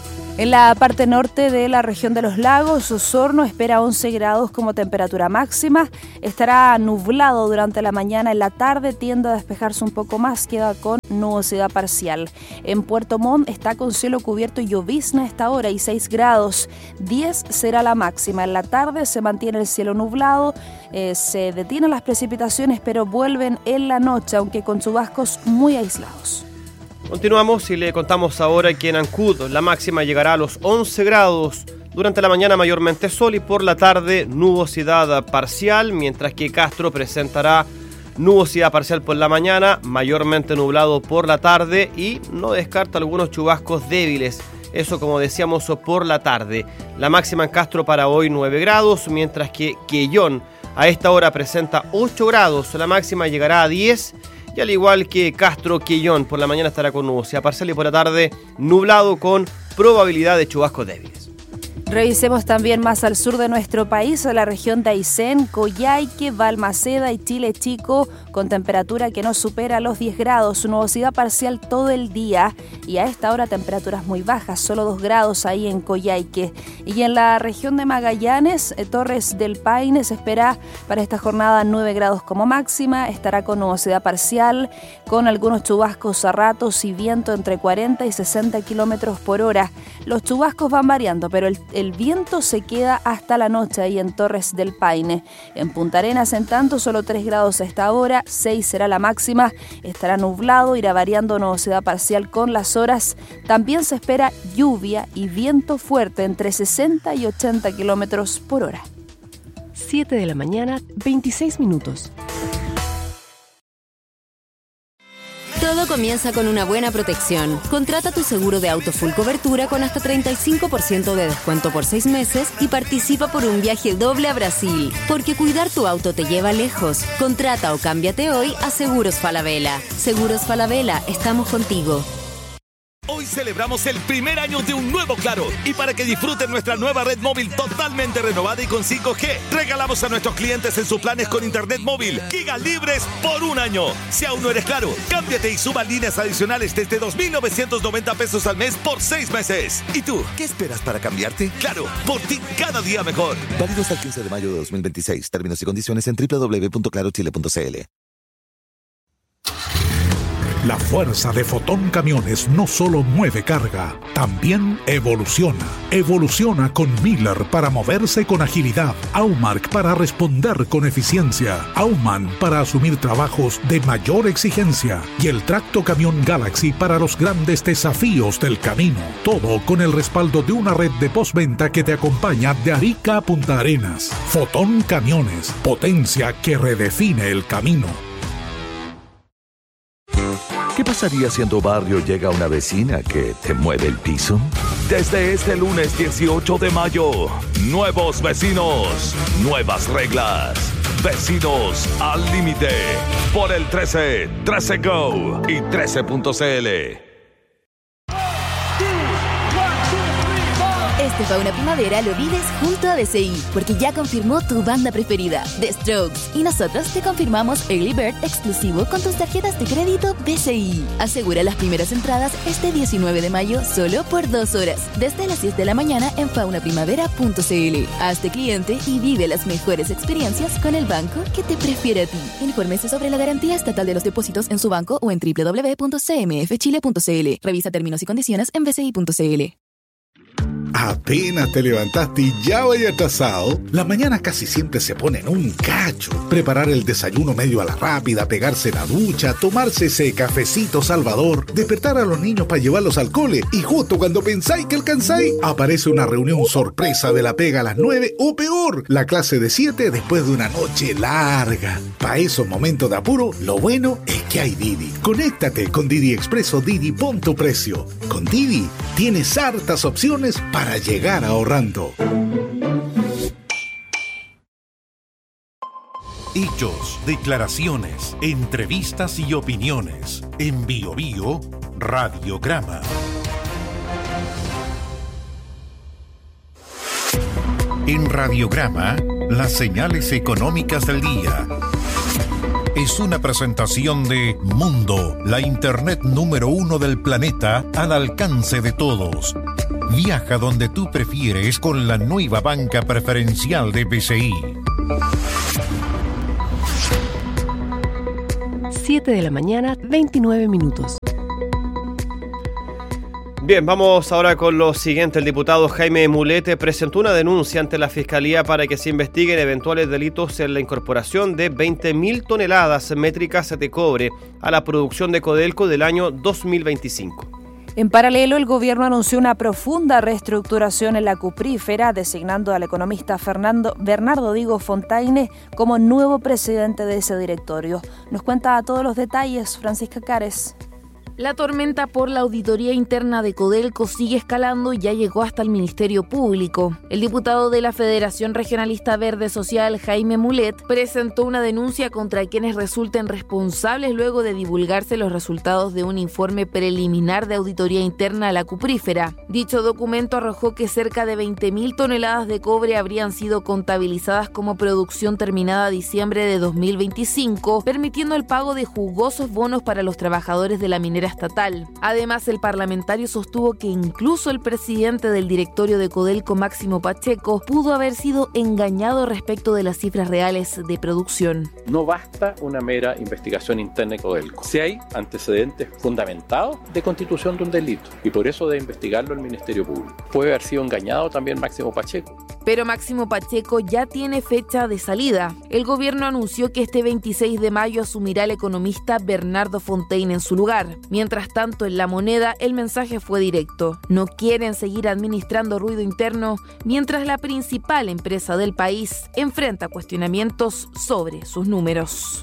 En la parte norte de la región de los lagos, Osorno espera once grados como temperatura máxima. Estará nublado durante la mañana. En la tarde tiende a despejarse un poco más, queda con nubosidad parcial. En Puerto Montt está con cielo cubierto y llovizna a esta hora y seis grados. diez será la máxima. En la tarde se mantiene el cielo nublado, eh, se detienen las precipitaciones, pero vuelven en la noche, aunque con chubascos muy aislados. Continuamos y le contamos ahora que en Ancud la máxima llegará a los once grados. Durante la mañana mayormente sol y por la tarde nubosidad parcial, mientras que Castro presentará nubosidad parcial por la mañana, mayormente nublado por la tarde y no descarta algunos chubascos débiles. Eso, como decíamos, por la tarde. La máxima en Castro para hoy nueve grados, mientras que Quellón a esta hora presenta ocho grados. La máxima llegará a diez. Y al igual que Castro, Quellón por la mañana estará con nubosidad parcial y por la tarde nublado con probabilidad de chubascos débiles. Revisemos también más al sur de nuestro país, a la región de Aysén, Coyhaique, Balmaceda y Chile Chico, con temperatura que no supera los diez grados, nubosidad parcial todo el día y a esta hora temperaturas muy bajas, solo dos grados ahí en Coyhaique. Y en la región de Magallanes, eh, Torres del Paine se espera para esta jornada nueve grados como máxima, estará con nubosidad parcial, con algunos chubascos a ratos y viento entre cuarenta y sesenta kilómetros por hora. Los chubascos van variando, pero el El viento se queda hasta la noche ahí en Torres del Paine. En Punta Arenas, en tanto, solo tres grados a esta hora, seis será la máxima, estará nublado, irá variando nubosidad parcial con las horas. También se espera lluvia y viento fuerte entre sesenta y ochenta kilómetros por hora. siete de la mañana, veintiséis minutos. Todo comienza con una buena protección. Contrata tu seguro de auto full cobertura con hasta treinta y cinco por ciento de descuento por seis meses y participa por un viaje doble a Brasil. Porque cuidar tu auto te lleva lejos. Contrata o cámbiate hoy a Seguros Falabella. Seguros Falabella, estamos contigo. Hoy celebramos el primer año de un nuevo Claro y para que disfruten nuestra nueva red móvil totalmente renovada y con cinco G, regalamos a nuestros clientes en sus planes con internet móvil gigas libres por un año. Si aún no eres Claro, cámbiate y suba líneas adicionales desde dos mil novecientos noventa pesos al mes por seis meses. ¿Y tú, qué esperas para cambiarte? Claro, por ti cada día mejor. Válido hasta el quince de mayo de dos mil veintiséis. Términos y condiciones en doble u doble u doble u punto claro chile punto c l. La fuerza de Fotón Camiones no solo mueve carga, también evoluciona. Evoluciona con Miller para moverse con agilidad, Aumark para responder con eficiencia, Auman para asumir trabajos de mayor exigencia y el tracto camión Galaxy para los grandes desafíos del camino. Todo con el respaldo de una red de postventa que te acompaña de Arica a Punta Arenas. Fotón Camiones, potencia que redefine el camino. ¿Qué pasaría si en tu barrio llega una vecina que te mueve el piso? Desde este lunes dieciocho de mayo, nuevos vecinos, nuevas reglas. Vecinos al límite. Por el trece, trece Go y trece punto c l. Este Fauna Primavera lo vives junto a B C I, porque ya confirmó tu banda preferida, The Strokes. Y nosotros te confirmamos Early Bird exclusivo con tus tarjetas de crédito B C I. Asegura las primeras entradas este diecinueve de mayo solo por dos horas, desde las diez de la mañana en fauna primavera punto c l. Hazte cliente y vive las mejores experiencias con el banco que te prefiere a ti. Infórmese sobre la garantía estatal de los depósitos en su banco o en doble u doble u doble u punto c m f chile punto c l. Revisa términos y condiciones en b c i punto c l. Apenas te levantaste y ya vaya atrasado. Las mañanas casi siempre se ponen un cacho. Preparar el desayuno medio a la rápida, pegarse la ducha, tomarse ese cafecito salvador, despertar a los niños para llevarlos al cole y justo cuando pensáis que alcanzáis, aparece una reunión sorpresa de la pega a las nueve o peor, la clase de siete después de una noche larga. Para esos momentos de apuro, lo bueno es que hay Didi. Conéctate con Didi Expreso Didi, pon tu precio. Con Didi tienes hartas opciones para llegar ahorrando. Hechos, declaraciones, entrevistas y opiniones. En Bio Bio, Radiograma. En Radiograma, las señales económicas del día. Es una presentación de Mundo, la internet número uno del planeta al alcance de todos. Viaja donde tú prefieres con la nueva banca preferencial de B C I. siete de la mañana, veintinueve minutos. Bien, vamos ahora con lo siguiente. El diputado Jaime Mulet presentó una denuncia ante la Fiscalía para que se investiguen eventuales delitos en la incorporación de veinte mil toneladas métricas de cobre a la producción de Codelco del año dos mil veinticinco. En paralelo, el gobierno anunció una profunda reestructuración en la cuprífera, designando al economista Fernando, Bernardo Diego Fontaine como nuevo presidente de ese directorio. Nos cuenta a todos los detalles Francisca Cares. La tormenta por la auditoría interna de Codelco sigue escalando y ya llegó hasta el Ministerio Público. El diputado de la Federación Regionalista Verde Social, Jaime Mulet, presentó una denuncia contra quienes resulten responsables luego de divulgarse los resultados de un informe preliminar de auditoría interna a la cuprífera. Dicho documento arrojó que cerca de veinte mil toneladas de cobre habrían sido contabilizadas como producción terminada a diciembre de dos mil veinticinco, permitiendo el pago de jugosos bonos para los trabajadores de la minera estatal. Además, el parlamentario sostuvo que incluso el presidente del directorio de Codelco, Máximo Pacheco, pudo haber sido engañado respecto de las cifras reales de producción. No basta una mera investigación interna de Codelco. Si hay antecedentes fundamentados de constitución de un delito, y por eso debe investigarlo el Ministerio Público. Puede haber sido engañado también Máximo Pacheco. Pero Máximo Pacheco ya tiene fecha de salida. El gobierno anunció que este veintiséis de mayo asumirá el economista Bernardo Fontaine en su lugar. Mientras tanto, en La Moneda, el mensaje fue directo. No quieren seguir administrando ruido interno mientras la principal empresa del país enfrenta cuestionamientos sobre sus números.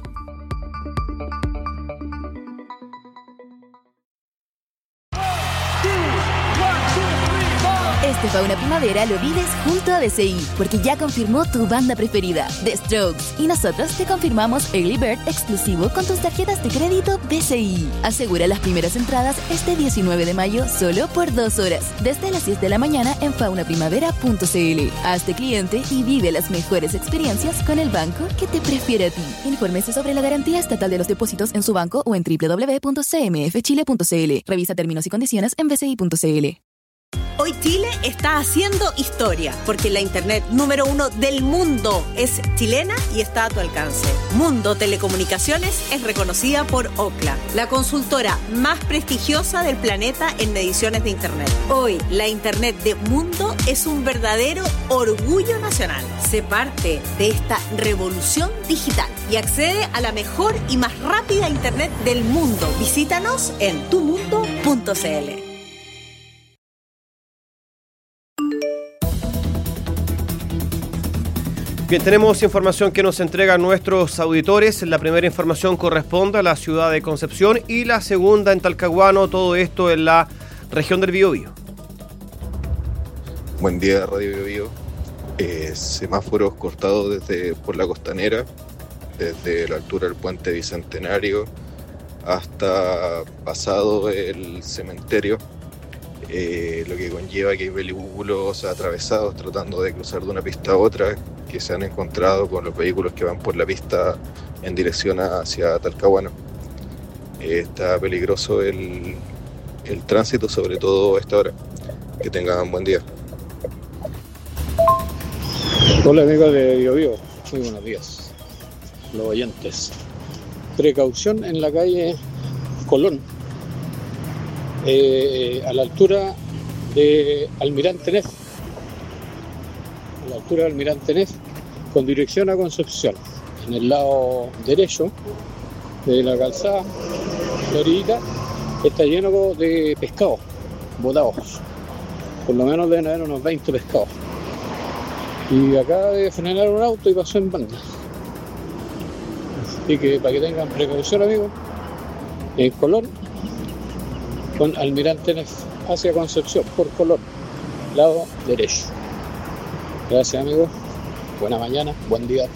Este Fauna Primavera lo vives junto a D C I, porque ya confirmó tu banda preferida, The Strokes, y nosotros te confirmamos Early Bird exclusivo con tus tarjetas de crédito B C I. Asegura las primeras entradas este diecinueve de mayo solo por dos horas, desde las diez de la mañana en fauna primavera punto c l. Hazte cliente y vive las mejores experiencias con el banco que te prefiere a ti. Infórmese sobre la garantía estatal de los depósitos en su banco o en doble u doble u doble u punto c m f chile punto c l. Revisa términos y condiciones en b c i punto c l. Hoy Chile está haciendo historia, porque la internet número uno del mundo es chilena y está a tu alcance. Mundo Telecomunicaciones es reconocida por Ookla, la consultora más prestigiosa del planeta en mediciones de internet. Hoy, la internet de Mundo es un verdadero orgullo nacional. Sé parte de esta revolución digital y accede a la mejor y más rápida internet del mundo. Visítanos en tu mundo punto c l. Bien, tenemos información que nos entregan nuestros auditores. La primera información corresponde a la ciudad de Concepción y la segunda en Talcahuano, todo esto en la región del Biobío. Buen día, Radio Biobío. Eh, semáforos cortados desde por la costanera, desde la altura del puente Bicentenario hasta pasado el cementerio, eh, lo que conlleva que hay vehículos atravesados tratando de cruzar de una pista a otra, que se han encontrado con los vehículos que van por la pista en dirección hacia Talcahuano. Eh, está peligroso el, el tránsito, sobre todo a esta hora. Que tengan buen día. Hola amigos de Biobío, muy buenos días, los oyentes. Precaución en la calle Colón, eh, a la altura de Almirante Neff, a la altura de Almirante Neff, con dirección a Concepción. En el lado derecho de la calzada, la orillita, está lleno de pescados botados. Por lo menos deben haber unos veinte pescados. Y acaba de frenar un auto y pasó en banda. Así que para que tengan precaución, amigos, en Colón, con Almirante Neff hacia Concepción, por Colón, lado derecho. Gracias, amigos. Buena mañana, buen día.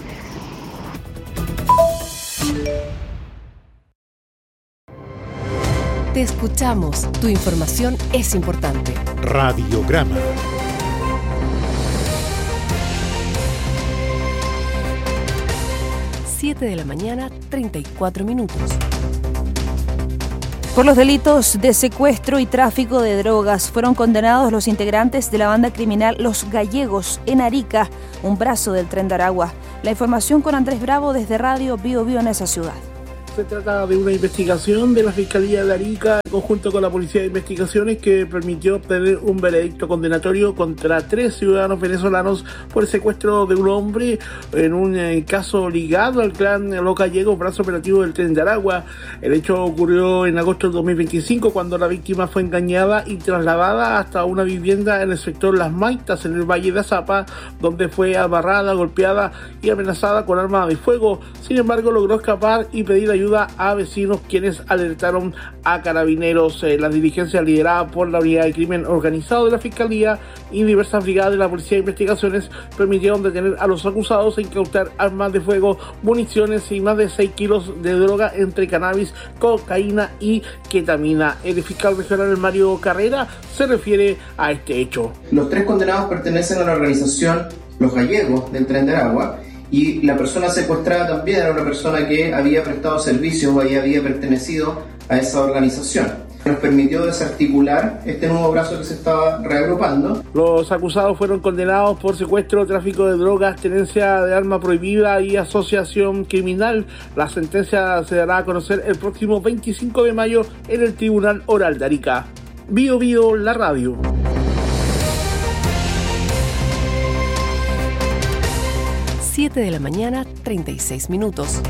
Te escuchamos. Tu información es importante. Radiograma. siete de la mañana, treinta y cuatro minutos. Por los delitos de secuestro y tráfico de drogas fueron condenados los integrantes de la banda criminal Los Gallegos en Arica, un brazo del Tren de Aragua. La información con Andrés Bravo desde Radio Bio Bio en esa ciudad. Se trata de una investigación de la Fiscalía de Arica en conjunto con la Policía de Investigaciones que permitió obtener un veredicto condenatorio contra tres ciudadanos venezolanos por el secuestro de un hombre en un eh, caso ligado al clan Los Gallegos, brazo operativo del Tren de Aragua. El hecho ocurrió en agosto del dos mil veinticinco cuando la víctima fue engañada y trasladada hasta una vivienda en el sector Las Maitas, en el Valle de Azapa, donde fue amarrada, golpeada y amenazada con arma de fuego. Sin embargo, logró escapar y pedir ayuda ayuda a vecinos quienes alertaron a carabineros. Eh, la diligencia liderada por la Unidad de Crimen Organizado de la Fiscalía y diversas brigadas de la Policía de Investigaciones permitieron detener a los acusados e incautar armas de fuego, municiones y más de seis kilos de droga entre cannabis, cocaína y ketamina. El fiscal regional Mario Carrera se refiere a este hecho. Los tres condenados pertenecen a la organización Los Gallegos del Tren de Aragua, y la persona secuestrada también era una persona que había prestado servicios o había pertenecido a esa organización. Nos permitió desarticular este nuevo brazo que se estaba reagrupando. Los acusados fueron condenados por secuestro, tráfico de drogas, tenencia de arma prohibida y asociación criminal. La sentencia se dará a conocer el próximo veinticinco de mayo en el Tribunal Oral de Arica. Bio Bio, la radio. siete de la mañana, treinta y seis minutos.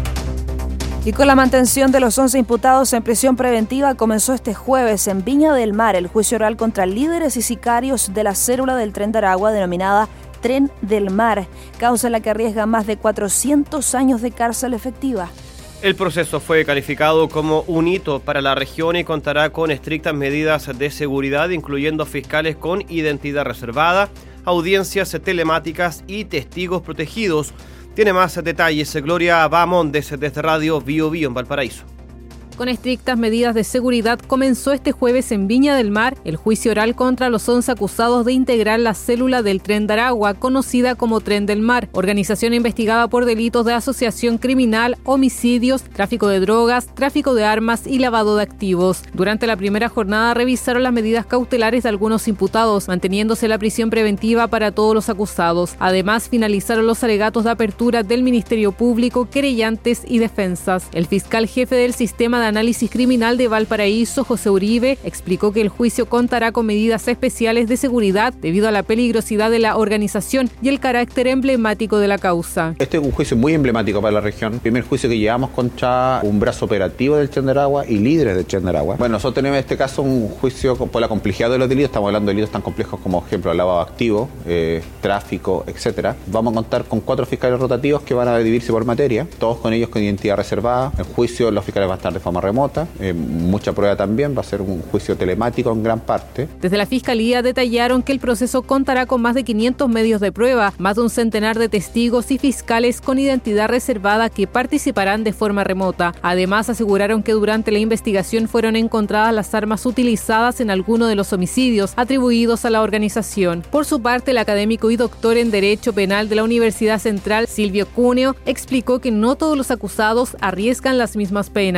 Y con la mantención de los once imputados en prisión preventiva, comenzó este jueves en Viña del Mar el juicio oral contra líderes y sicarios de la célula del Tren de Aragua denominada Tren del Mar, causa en la que arriesga más de cuatrocientos años de cárcel efectiva. El proceso fue calificado como un hito para la región y contará con estrictas medidas de seguridad, incluyendo fiscales con identidad reservada, audiencias telemáticas y testigos protegidos. Tiene más detalles Gloria Bamondes desde Radio Bio Bio en Valparaíso. Con estrictas medidas de seguridad comenzó este jueves en Viña del Mar el juicio oral contra los once acusados de integrar la célula del Tren de Aragua, conocida como Tren del Mar, organización investigada por delitos de asociación criminal, homicidios, tráfico de drogas, tráfico de armas y lavado de activos. Durante la primera jornada revisaron las medidas cautelares de algunos imputados, manteniéndose la prisión preventiva para todos los acusados. Además, finalizaron los alegatos de apertura del Ministerio Público, querellantes y defensas. El fiscal jefe del sistema de Análisis Criminal de Valparaíso, José Uribe, explicó que el juicio contará con medidas especiales de seguridad debido a la peligrosidad de la organización y el carácter emblemático de la causa. Este es un juicio muy emblemático para la región. El primer juicio que llevamos contra un brazo operativo del Tren de Aragua y líderes del Tren de Aragua. Bueno, nosotros tenemos en este caso un juicio por la complejidad de los delitos. Estamos hablando de delitos tan complejos como, ejemplo, lavado activo, eh, tráfico, etcétera. Vamos a contar con cuatro fiscales rotativos que van a dividirse por materia, todos con ellos con identidad reservada. En juicio los fiscales van a estar de forma remota, eh, mucha prueba también, va a ser un juicio telemático en gran parte. Desde la Fiscalía detallaron que el proceso contará con más de quinientos medios de prueba, más de un centenar de testigos y fiscales con identidad reservada que participarán de forma remota. Además, aseguraron que durante la investigación fueron encontradas las armas utilizadas en alguno de los homicidios atribuidos a la organización. Por su parte, el académico y doctor en Derecho Penal de la Universidad Central, Silvio Cuneo, explicó que no todos los acusados arriesgan las mismas penas, ya que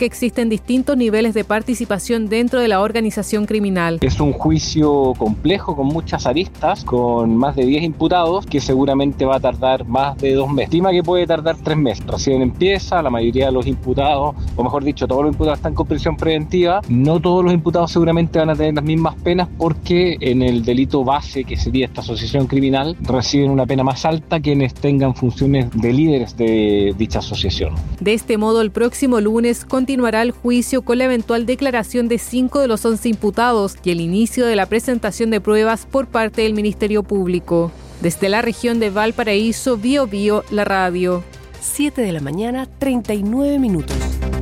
que existen distintos niveles de participación dentro de la organización criminal. Es un juicio complejo con muchas aristas, con más de diez imputados, que seguramente va a tardar más de dos meses. Estima que puede tardar tres meses. Recién empieza, la mayoría de los imputados, o mejor dicho, todos los imputados están con prisión preventiva. No todos los imputados seguramente van a tener las mismas penas porque en el delito base, que sería esta asociación criminal, reciben una pena más alta quienes tengan funciones de líderes de dicha asociación. De este modo, el próximo lunes continuará el juicio con la eventual declaración de cinco de los once imputados y el inicio de la presentación de pruebas por parte del Ministerio Público. Desde la región de Valparaíso, Bio Bio, la radio. siete de la mañana, treinta y nueve minutos.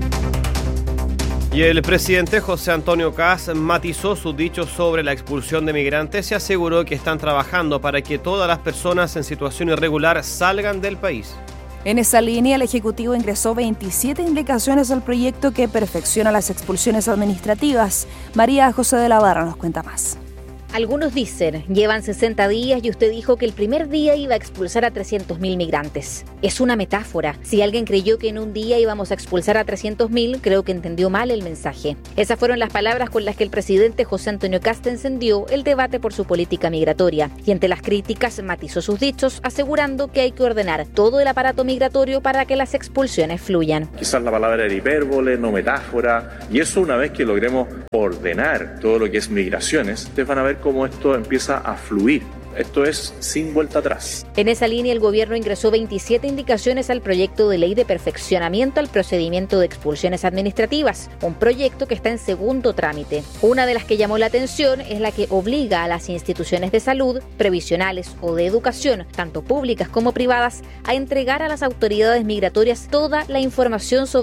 Y el presidente José Antonio Kast matizó sus dichos sobre la expulsión de migrantes y aseguró que están trabajando para que todas las personas en situación irregular salgan del país. En esa línea, el Ejecutivo ingresó veintisiete indicaciones al proyecto que perfecciona las expulsiones administrativas. María José de la Barra nos cuenta más. Algunos dicen, llevan sesenta días y usted dijo que el primer día iba a expulsar a trescientos mil migrantes. Es una metáfora. Si alguien creyó que en un día íbamos a expulsar a trescientos mil, creo que entendió mal el mensaje. Esas fueron las palabras con las que el presidente José Antonio Kast encendió el debate por su política migratoria. Y ante las críticas matizó sus dichos, asegurando que hay que ordenar todo el aparato migratorio para que las expulsiones fluyan. Quizás la palabra era hipérbole, no metáfora. Y eso, una vez que logremos ordenar todo lo que es migraciones, ustedes van a ver cómo esto empieza a fluir. Esto es sin vuelta atrás. En esa línea, el gobierno ingresó veintisiete indicaciones al proyecto de ley de perfeccionamiento al procedimiento de expulsiones administrativas, un proyecto que está en segundo trámite. Una de las que llamó la atención es la que obliga a las instituciones de salud, previsionales o de educación, tanto públicas como privadas, a entregar a las autoridades migratorias toda la información sobre